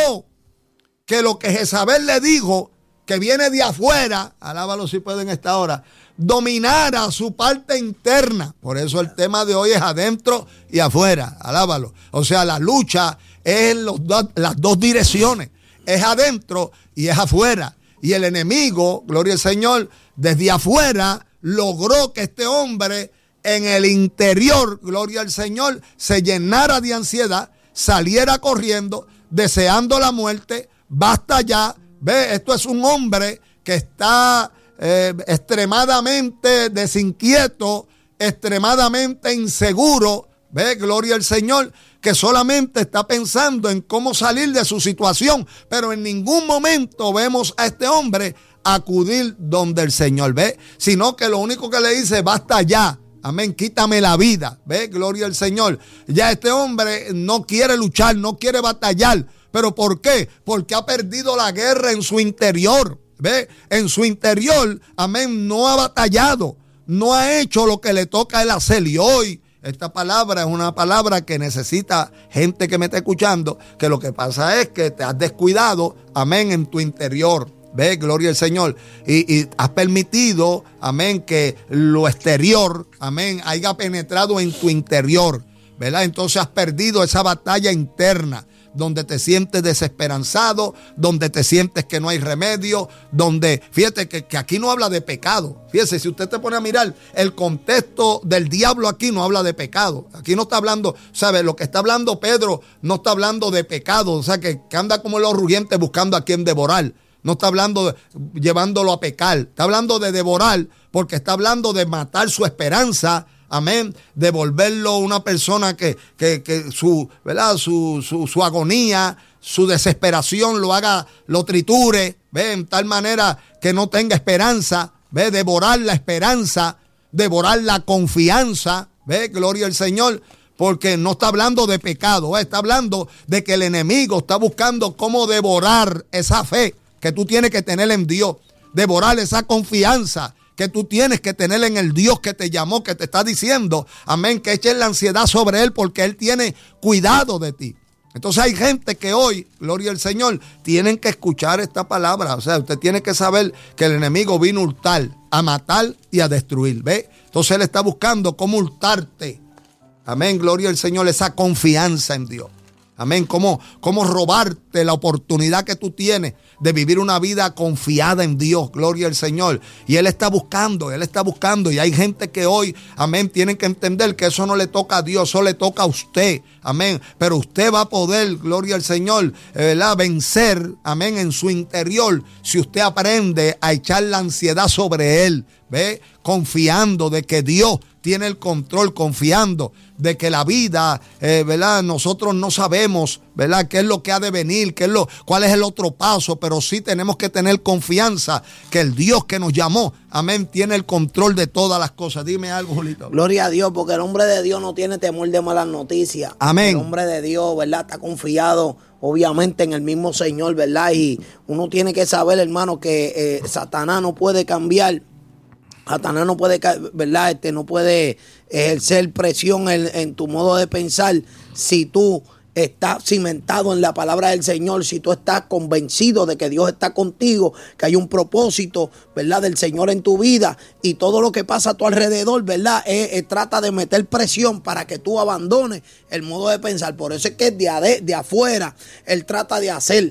que lo que Jezabel le dijo, que viene de afuera, alábalo si puede en esta hora, dominara su parte interna. Por eso el tema de hoy es adentro y afuera, alábalo. O sea, la lucha es en los do, las dos direcciones, es adentro y es afuera. Y el enemigo, gloria al Señor, desde afuera logró que este hombre en el interior, gloria al Señor, se llenara de ansiedad, saliera corriendo, deseando la muerte. Basta ya. Ve, esto es un hombre que está eh, extremadamente desinquieto, extremadamente inseguro. Ve, gloria al Señor, que solamente está pensando en cómo salir de su situación, pero en ningún momento vemos a este hombre acudir donde el Señor, ve, sino que lo único que le dice, basta ya. Amén, quítame la vida. Ve, gloria al Señor. Ya este hombre no quiere luchar, no quiere batallar. ¿Pero por qué? Porque ha perdido la guerra en su interior. Ve, en su interior, amén, no ha batallado. No ha hecho lo que le toca a él hacer. Y hoy, esta palabra es una palabra que necesita gente que me esté escuchando, que lo que pasa es que te has descuidado, amén, en tu interior. Ve, gloria al Señor. Y, y has permitido, amén, que lo exterior, amén, haya penetrado en tu interior, ¿verdad? Entonces has perdido esa batalla interna, donde te sientes desesperanzado, donde te sientes que no hay remedio, donde, fíjate que, que aquí no habla de pecado. Fíjese, si usted te pone a mirar el contexto del diablo, aquí no habla de pecado. Aquí no está hablando, ¿sabe? Lo que está hablando Pedro no está hablando de pecado, o sea, que, que anda como los rugientes buscando a quien devorar. No está hablando de, llevándolo a pecar. Está hablando de devorar, porque está hablando de matar su esperanza. Amén. De volverlo una persona que, que, que su, ¿verdad? Su, su, su agonía, su desesperación lo haga, lo triture. Ve, en tal manera que no tenga esperanza. Ve, devorar la esperanza, devorar la confianza. Ve, gloria al Señor. Porque no está hablando de pecado. ¿eh? Está hablando de que el enemigo está buscando cómo devorar esa fe que tú tienes que tener en Dios, devorar esa confianza que tú tienes que tener en el Dios que te llamó, que te está diciendo, amén, que eches la ansiedad sobre Él porque Él tiene cuidado de ti. Entonces hay gente que hoy, gloria al Señor, tienen que escuchar esta palabra. O sea, usted tiene que saber que el enemigo vino a hurtar, a matar y a destruir, ¿ve? Entonces Él está buscando cómo hurtarte, amén, gloria al Señor, esa confianza en Dios. Amén, cómo, cómo robarte la oportunidad que tú tienes de vivir una vida confiada en Dios, gloria al Señor. Y Él está buscando, Él está buscando. Y hay gente que hoy, amén, tienen que entender que eso no le toca a Dios, eso le toca a usted, amén. Pero usted va a poder, gloria al Señor, ¿verdad? Vencer, amén, en su interior, si usted aprende a echar la ansiedad sobre Él, ¿ve? Confiando de que Dios tiene el control, confiando de que la vida, eh, ¿verdad? Nosotros no sabemos, ¿verdad? ¿Qué es lo que ha de venir? ¿Qué es lo, cuál es el otro paso? Pero sí tenemos que tener confianza que el Dios que nos llamó, amén, tiene el control de todas las cosas. Dime algo, Julito. Gloria a Dios, porque el hombre de Dios no tiene temor de malas noticias. Amén. El hombre de Dios, ¿verdad? Está confiado, obviamente, en el mismo Señor, ¿verdad? Y uno tiene que saber, hermano, que eh, Satanás no puede cambiar. Satanás no puede, ¿verdad? Este, no puede ejercer presión en, en tu modo de pensar si tú estás cimentado en la palabra del Señor, si tú estás convencido de que Dios está contigo, que hay un propósito, ¿verdad?, del Señor en tu vida, y todo lo que pasa a tu alrededor, ¿verdad?, eh, eh, trata de meter presión para que tú abandones el modo de pensar. Por eso es que de, de, de afuera Él trata de hacer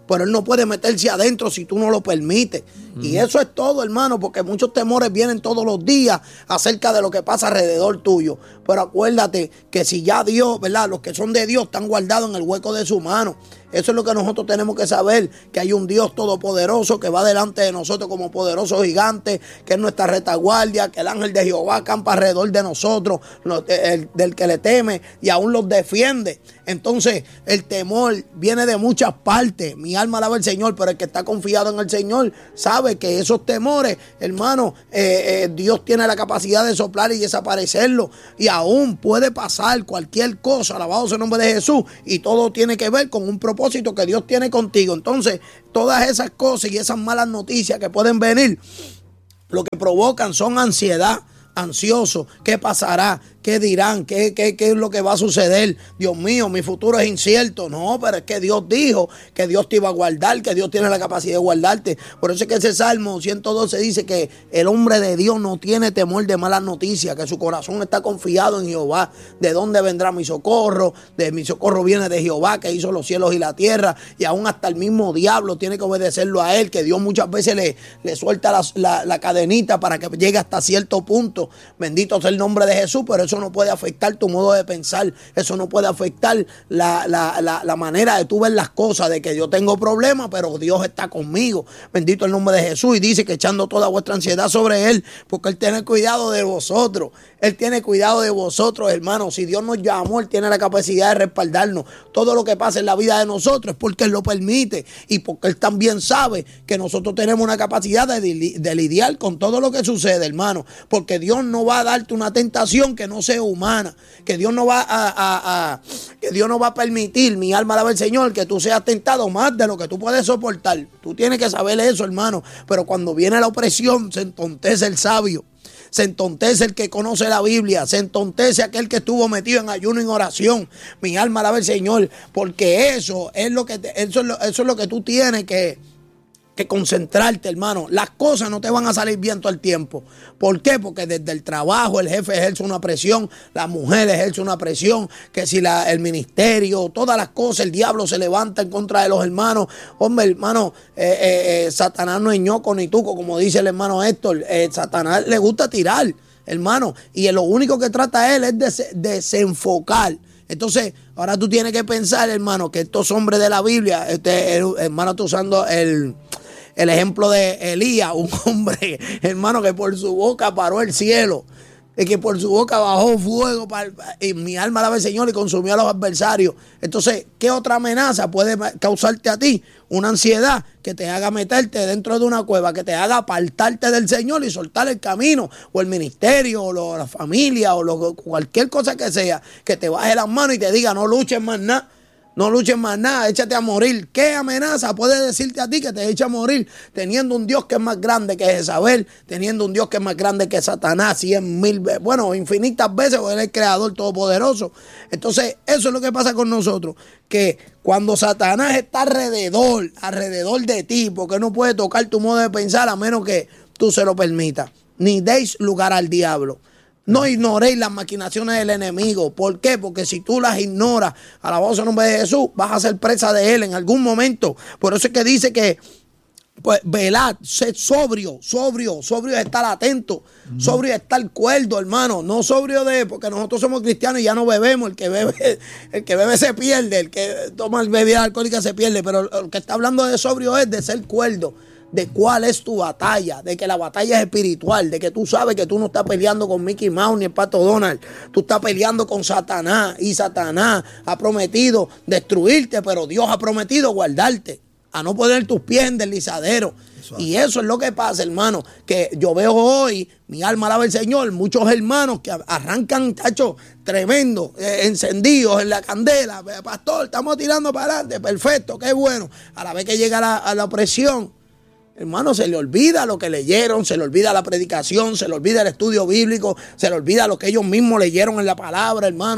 pero él no puede meterse adentro si tú no lo permites. Uh-huh. Y eso es todo, hermano, porque muchos temores vienen todos los días acerca de lo que pasa alrededor tuyo. Pero acuérdate que si ya Dios, ¿verdad? Los que son de Dios están guardados en el hueco de su mano. Eso es lo que nosotros tenemos que saber, que hay un Dios todopoderoso que va delante de nosotros como poderoso gigante, que es nuestra retaguardia, que el ángel de Jehová campa alrededor de nosotros, el, del que le teme y aún los defiende. Entonces el temor viene de muchas partes. Mi alma alaba al Señor, pero el que está confiado en el Señor sabe que esos temores, hermano, eh, eh, Dios tiene la capacidad de soplar y desaparecerlo, y aún puede pasar cualquier cosa, alabado sea el nombre de Jesús, y todo tiene que ver con un propósito que Dios tiene contigo. Entonces, todas esas cosas y esas malas noticias que pueden venir, lo que provocan son ansiedad, ansioso. ¿Qué pasará? ¿Qué dirán? ¿Qué, qué, ¿Qué es lo que va a suceder? Dios mío, mi futuro es incierto. No, pero es que Dios dijo que Dios te iba a guardar, que Dios tiene la capacidad de guardarte. Por eso es que ese Salmo ciento doce dice que el hombre de Dios no tiene temor de malas noticias, que su corazón está confiado en Jehová. ¿De dónde vendrá mi socorro? De mi socorro viene de Jehová, que hizo los cielos y la tierra. Y aún hasta el mismo diablo tiene que obedecerlo a él, que Dios muchas veces le, le suelta la, la, la cadenita para que llegue hasta cierto punto. Bendito sea el nombre de Jesús, pero eso no puede afectar tu modo de pensar. Eso no puede afectar la, la, la, la manera de tú ver las cosas, de que yo tengo problemas, pero Dios está conmigo. Bendito el nombre de Jesús. Y dice que echando toda vuestra ansiedad sobre Él, porque Él tiene cuidado de vosotros. Él tiene cuidado de vosotros, hermanos. Si Dios nos llamó, Él tiene la capacidad de respaldarnos. Todo lo que pasa en la vida de nosotros es porque Él lo permite, y porque Él también sabe que nosotros tenemos una capacidad de, de lidiar con todo lo que sucede, hermano. Porque Dios no va a darte una tentación que no sea humana, que Dios no va a, a, a que Dios no va a permitir, mi alma alaba al Señor, que tú seas tentado más de lo que tú puedes soportar. Tú tienes que saber eso, hermano. Pero cuando viene la opresión, se entontece el sabio, se entontece el que conoce la Biblia, se entontece aquel que estuvo metido en ayuno y en oración. Mi alma alaba al Señor, porque eso es lo que te, eso es lo, eso es lo que tú tienes que que concentrarte, hermano. Las cosas no te van a salir bien todo el tiempo. ¿Por qué? Porque desde el trabajo el jefe ejerce una presión, la mujer ejerce una presión, que si la, el ministerio, todas las cosas, el diablo se levanta en contra de los hermanos. Hombre, hermano, eh, eh, eh, Satanás no es ñoco ni tuco, como dice el hermano Héctor. Eh, Satanás le gusta tirar, hermano, y lo único que trata él es de desenfocar. Entonces, ahora tú tienes que pensar, hermano, que estos hombres de la Biblia, este el, hermano, está usando el, el ejemplo de Elías, un hombre, hermano, que por su boca paró el cielo, y que por su boca bajó fuego, para, y mi alma alaba al Señor y consumió a los adversarios. Entonces, ¿qué otra amenaza puede causarte a ti? Una ansiedad que te haga meterte dentro de una cueva, que te haga apartarte del Señor y soltar el camino, o el ministerio, o lo, la familia, o lo, cualquier cosa que sea, que te baje las manos y te diga, no luches más nada. No luches más nada, échate a morir. ¿Qué amenaza puede decirte a ti que te eche a morir teniendo un Dios que es más grande que Jezabel, teniendo un Dios que es más grande que Satanás, cien mil veces, bueno, infinitas veces, porque Él es el creador todopoderoso? Entonces, eso es lo que pasa con nosotros, que cuando Satanás está alrededor, alrededor de ti, porque no puede tocar tu modo de pensar a menos que tú se lo permitas, ni deis lugar al diablo. No ignoréis las maquinaciones del enemigo. ¿Por qué? Porque si tú las ignoras, alabado sea el nombre de Jesús, vas a ser presa de él en algún momento. Por eso es que dice que, pues, velad, sed sobrio, sobrio, sobrio es estar atento, uh-huh. sobrio es estar cuerdo, hermano. No sobrio de, porque nosotros somos cristianos y ya no bebemos. El que bebe, el que bebe se pierde, el que toma bebida alcohólica se pierde. Pero lo que está hablando de sobrio es de ser cuerdo. De cuál es tu batalla, de que la batalla es espiritual, de que tú sabes que tú no estás peleando con Mickey Mouse ni el Pato Donald, tú estás peleando con Satanás, y Satanás ha prometido destruirte, pero Dios ha prometido guardarte, a no poner tus pies en deslizadero. Eso. Y eso es lo que pasa, hermano, que yo veo hoy, mi alma alaba al Señor, muchos hermanos que arrancan, tacho, tremendo, eh, encendidos en la candela. Pastor, estamos tirando para adelante, perfecto, qué bueno. A la vez que llega la, a la opresión, hermano, se le olvida lo que leyeron, se le olvida la predicación, se le olvida el estudio bíblico, se le olvida lo que ellos mismos leyeron en la palabra, hermano.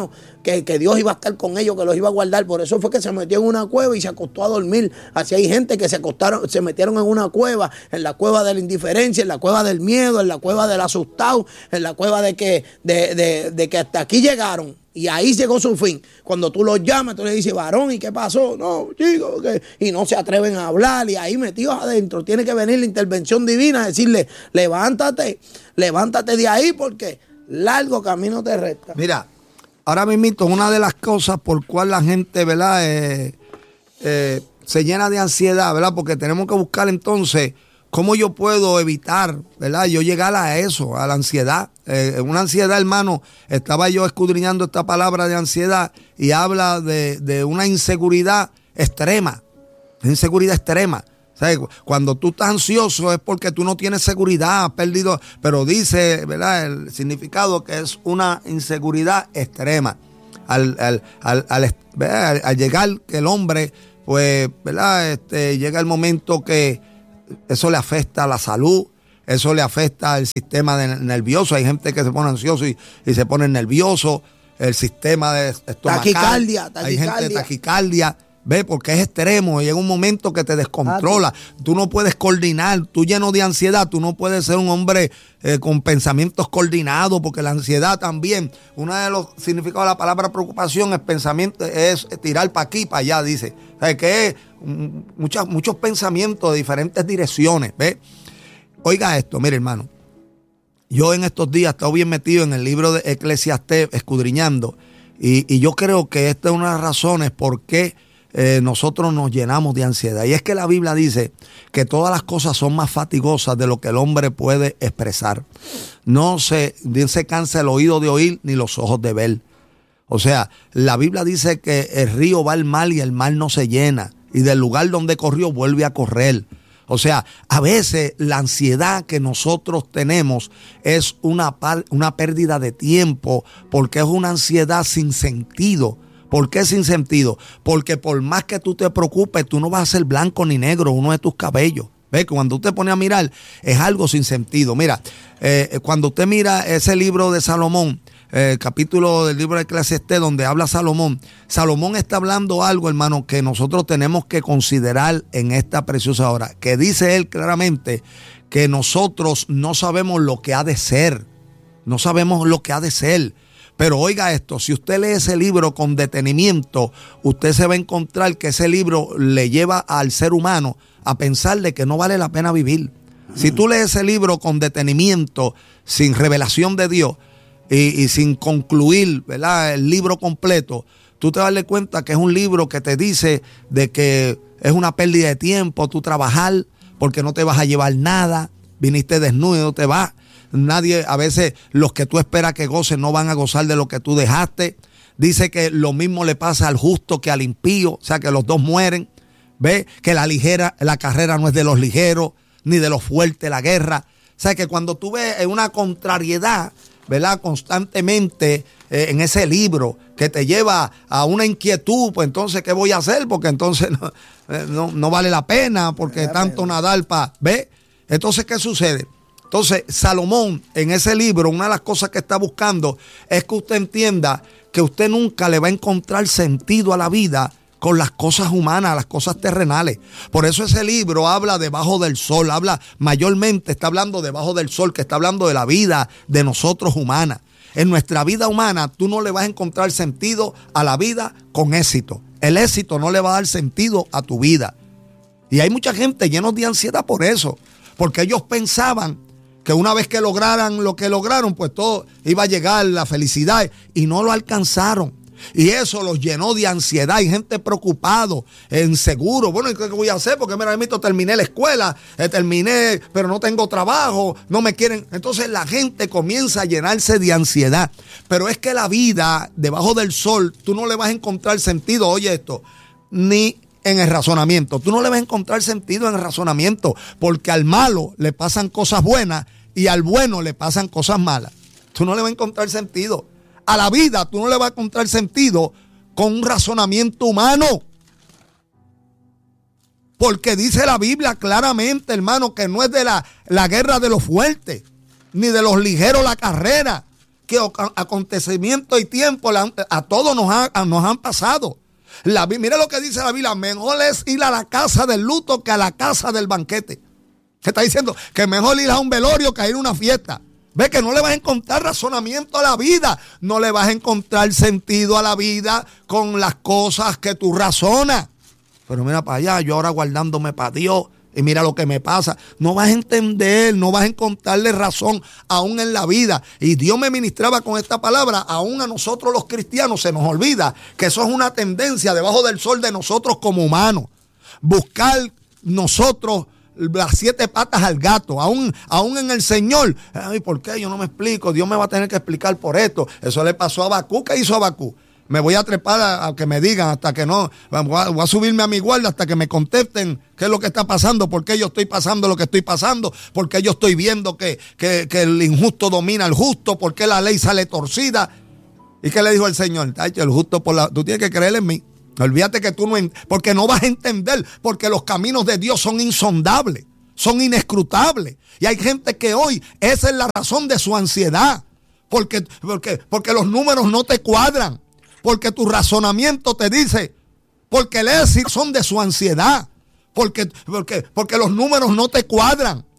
que, que Dios iba a estar con ellos, que los iba a guardar. Por eso fue que se metió en una cueva y se acostó a dormir. Así hay gente que se acostaron, se metieron en una cueva, en la cueva de la indiferencia, en la cueva del miedo, en la cueva del asustado, en la cueva de que, de, de, de que hasta aquí llegaron. Y ahí llegó su fin. Cuando tú los llamas, tú le dices, varón, ¿y qué pasó? No, chicos, ¿qué? Y no se atreven a hablar. Y ahí metidos adentro, tiene que venir la intervención divina, decirle, levántate, levántate de ahí porque largo camino te resta. Mira, ahora mismo una de las cosas por cual la gente, ¿verdad? Eh, eh, se llena de ansiedad, ¿verdad? Porque tenemos que buscar entonces cómo yo puedo evitar, ¿verdad? Yo llegar a eso, a la ansiedad. Eh, una ansiedad, hermano, estaba yo escudriñando esta palabra de ansiedad y habla de, de una inseguridad extrema, inseguridad extrema. O sea, cuando tú estás ansioso es porque tú no tienes seguridad, has perdido, pero dice, ¿verdad? El significado que es una inseguridad extrema. Al, al, al, al, al, al llegar que el hombre, pues, ¿verdad? Este, llega el momento que eso le afecta a la salud, eso le afecta al sistema de nervioso. Hay gente que se pone ansioso y, y se pone nervioso, el sistema de estomacal. Taquicardia, taquicardia. Hay gente de taquicardia, ve, porque es extremo y llega un momento que te descontrola. Tú no puedes coordinar, tú lleno de ansiedad, tú no puedes ser un hombre eh, con pensamientos coordinados, porque la ansiedad también, uno de los significados de la palabra preocupación es pensamiento, es tirar para aquí, para allá, dice. O sea, que es muchos, muchos pensamientos de diferentes direcciones, ¿ves? Oiga esto, mire, hermano. Yo en estos días he estado bien metido en el libro de Eclesiastés, escudriñando, y, y yo creo que esta es una de las razones por qué eh, nosotros nos llenamos de ansiedad. Y es que la Biblia dice que todas las cosas son más fatigosas de lo que el hombre puede expresar. No se, ni se cansa el oído de oír, ni los ojos de ver. O sea, la Biblia dice que el río va al mar y el mar no se llena. Y del lugar donde corrió vuelve a correr. O sea, a veces la ansiedad que nosotros tenemos es una, par, una pérdida de tiempo, porque es una ansiedad sin sentido. ¿Por qué sin sentido? Porque por más que tú te preocupes, tú no vas a ser blanco ni negro uno de tus cabellos. ¿Ves? Cuando usted pone a mirar, es algo sin sentido. Mira, eh, cuando usted mira ese libro de Salomón, el capítulo del libro de Eclesiastés donde habla Salomón, Salomón está hablando algo, hermano, que nosotros tenemos que considerar en esta preciosa hora, que dice él claramente que nosotros no sabemos lo que ha de ser, no sabemos lo que ha de ser. Pero oiga esto, si usted lee ese libro con detenimiento, usted se va a encontrar que ese libro le lleva al ser humano a pensar de que no vale la pena vivir. Si tú lees ese libro con detenimiento, sin revelación de Dios, Y, y sin concluir, ¿verdad?, el libro completo, tú te vas a dar cuenta que es un libro que te dice de que es una pérdida de tiempo tú trabajar porque no te vas a llevar nada, viniste desnudo, te vas. Nadie, a veces los que tú esperas que gocen no van a gozar de lo que tú dejaste. Dice que lo mismo le pasa al justo que al impío, o sea que los dos mueren. Ve que la ligera, la carrera no es de los ligeros, ni de los fuertes la guerra. O sea que cuando tú ves una contrariedad, ¿verdad?, constantemente eh, en ese libro que te lleva a una inquietud, pues entonces, ¿qué voy a hacer? Porque entonces no, eh, no, no vale la pena, porque tanto nadar para... ¿Ve? Entonces, ¿qué sucede? Entonces, Salomón, en ese libro, una de las cosas que está buscando es que usted entienda que usted nunca le va a encontrar sentido a la vida con las cosas humanas, las cosas terrenales. Por eso ese libro habla debajo del sol, habla mayormente, está hablando debajo del sol, que está hablando de la vida de nosotros humanas. En nuestra vida humana tú no le vas a encontrar sentido a la vida con éxito. El éxito no le va a dar sentido a tu vida. Y hay mucha gente llena de ansiedad por eso, porque ellos pensaban que una vez que lograran lo que lograron, pues todo iba a llegar, la felicidad, y no lo alcanzaron. Y eso los llenó de ansiedad. Hay gente preocupado, inseguro. Bueno, ¿y qué voy a hacer? Porque mira, mismo terminé la escuela, eh, terminé, pero no tengo trabajo, no me quieren. Entonces la gente comienza a llenarse de ansiedad. Pero es que la vida debajo del sol, tú no le vas a encontrar sentido, oye esto, ni en el razonamiento. Tú no le vas a encontrar sentido en el razonamiento, porque al malo le pasan cosas buenas y al bueno le pasan cosas malas. Tú no le vas a encontrar sentido. A la vida tú no le vas a encontrar sentido con un razonamiento humano. Porque dice la Biblia claramente, hermano, que no es de la, la guerra de los fuertes, ni de los ligeros la carrera, que acontecimientos y tiempos a todos nos, ha, nos han pasado. La, mira lo que dice la Biblia, mejor es ir a la casa del luto que a la casa del banquete. Se está diciendo que mejor ir a un velorio que a ir a una fiesta. Ve que no le vas a encontrar razonamiento a la vida, no le vas a encontrar sentido a la vida con las cosas que tú razonas. Pero mira para allá, yo ahora guardándome para Dios y mira lo que me pasa. No vas a entender, no vas a encontrarle razón aún en la vida. Y Dios me ministraba con esta palabra, aún a nosotros los cristianos se nos olvida que eso es una tendencia debajo del sol de nosotros como humanos. Buscar nosotros las siete patas al gato, aún, aún en el Señor. Ay, ¿por qué? Yo no me explico. Dios me va a tener que explicar por esto. Eso le pasó a Abacú. ¿Qué hizo Abacú? Me voy a trepar a, a que me digan hasta que no. Voy a, voy a subirme a mi guardia hasta que me contesten qué es lo que está pasando, por qué yo estoy pasando lo que estoy pasando, por qué yo estoy viendo que, que, que el injusto domina al justo, por qué la ley sale torcida. ¿Y qué le dijo el Señor? Ay, el justo por la. Tú tienes que creer en mí. Olvídate que tú no, porque no vas a entender, porque los caminos de Dios son insondables, son inescrutables. Y hay gente que hoy, esa es la razón de su ansiedad, porque, porque, porque los números no te cuadran, porque tu razonamiento te dice, porque el éxito son de su ansiedad, porque, porque, porque los números no te cuadran.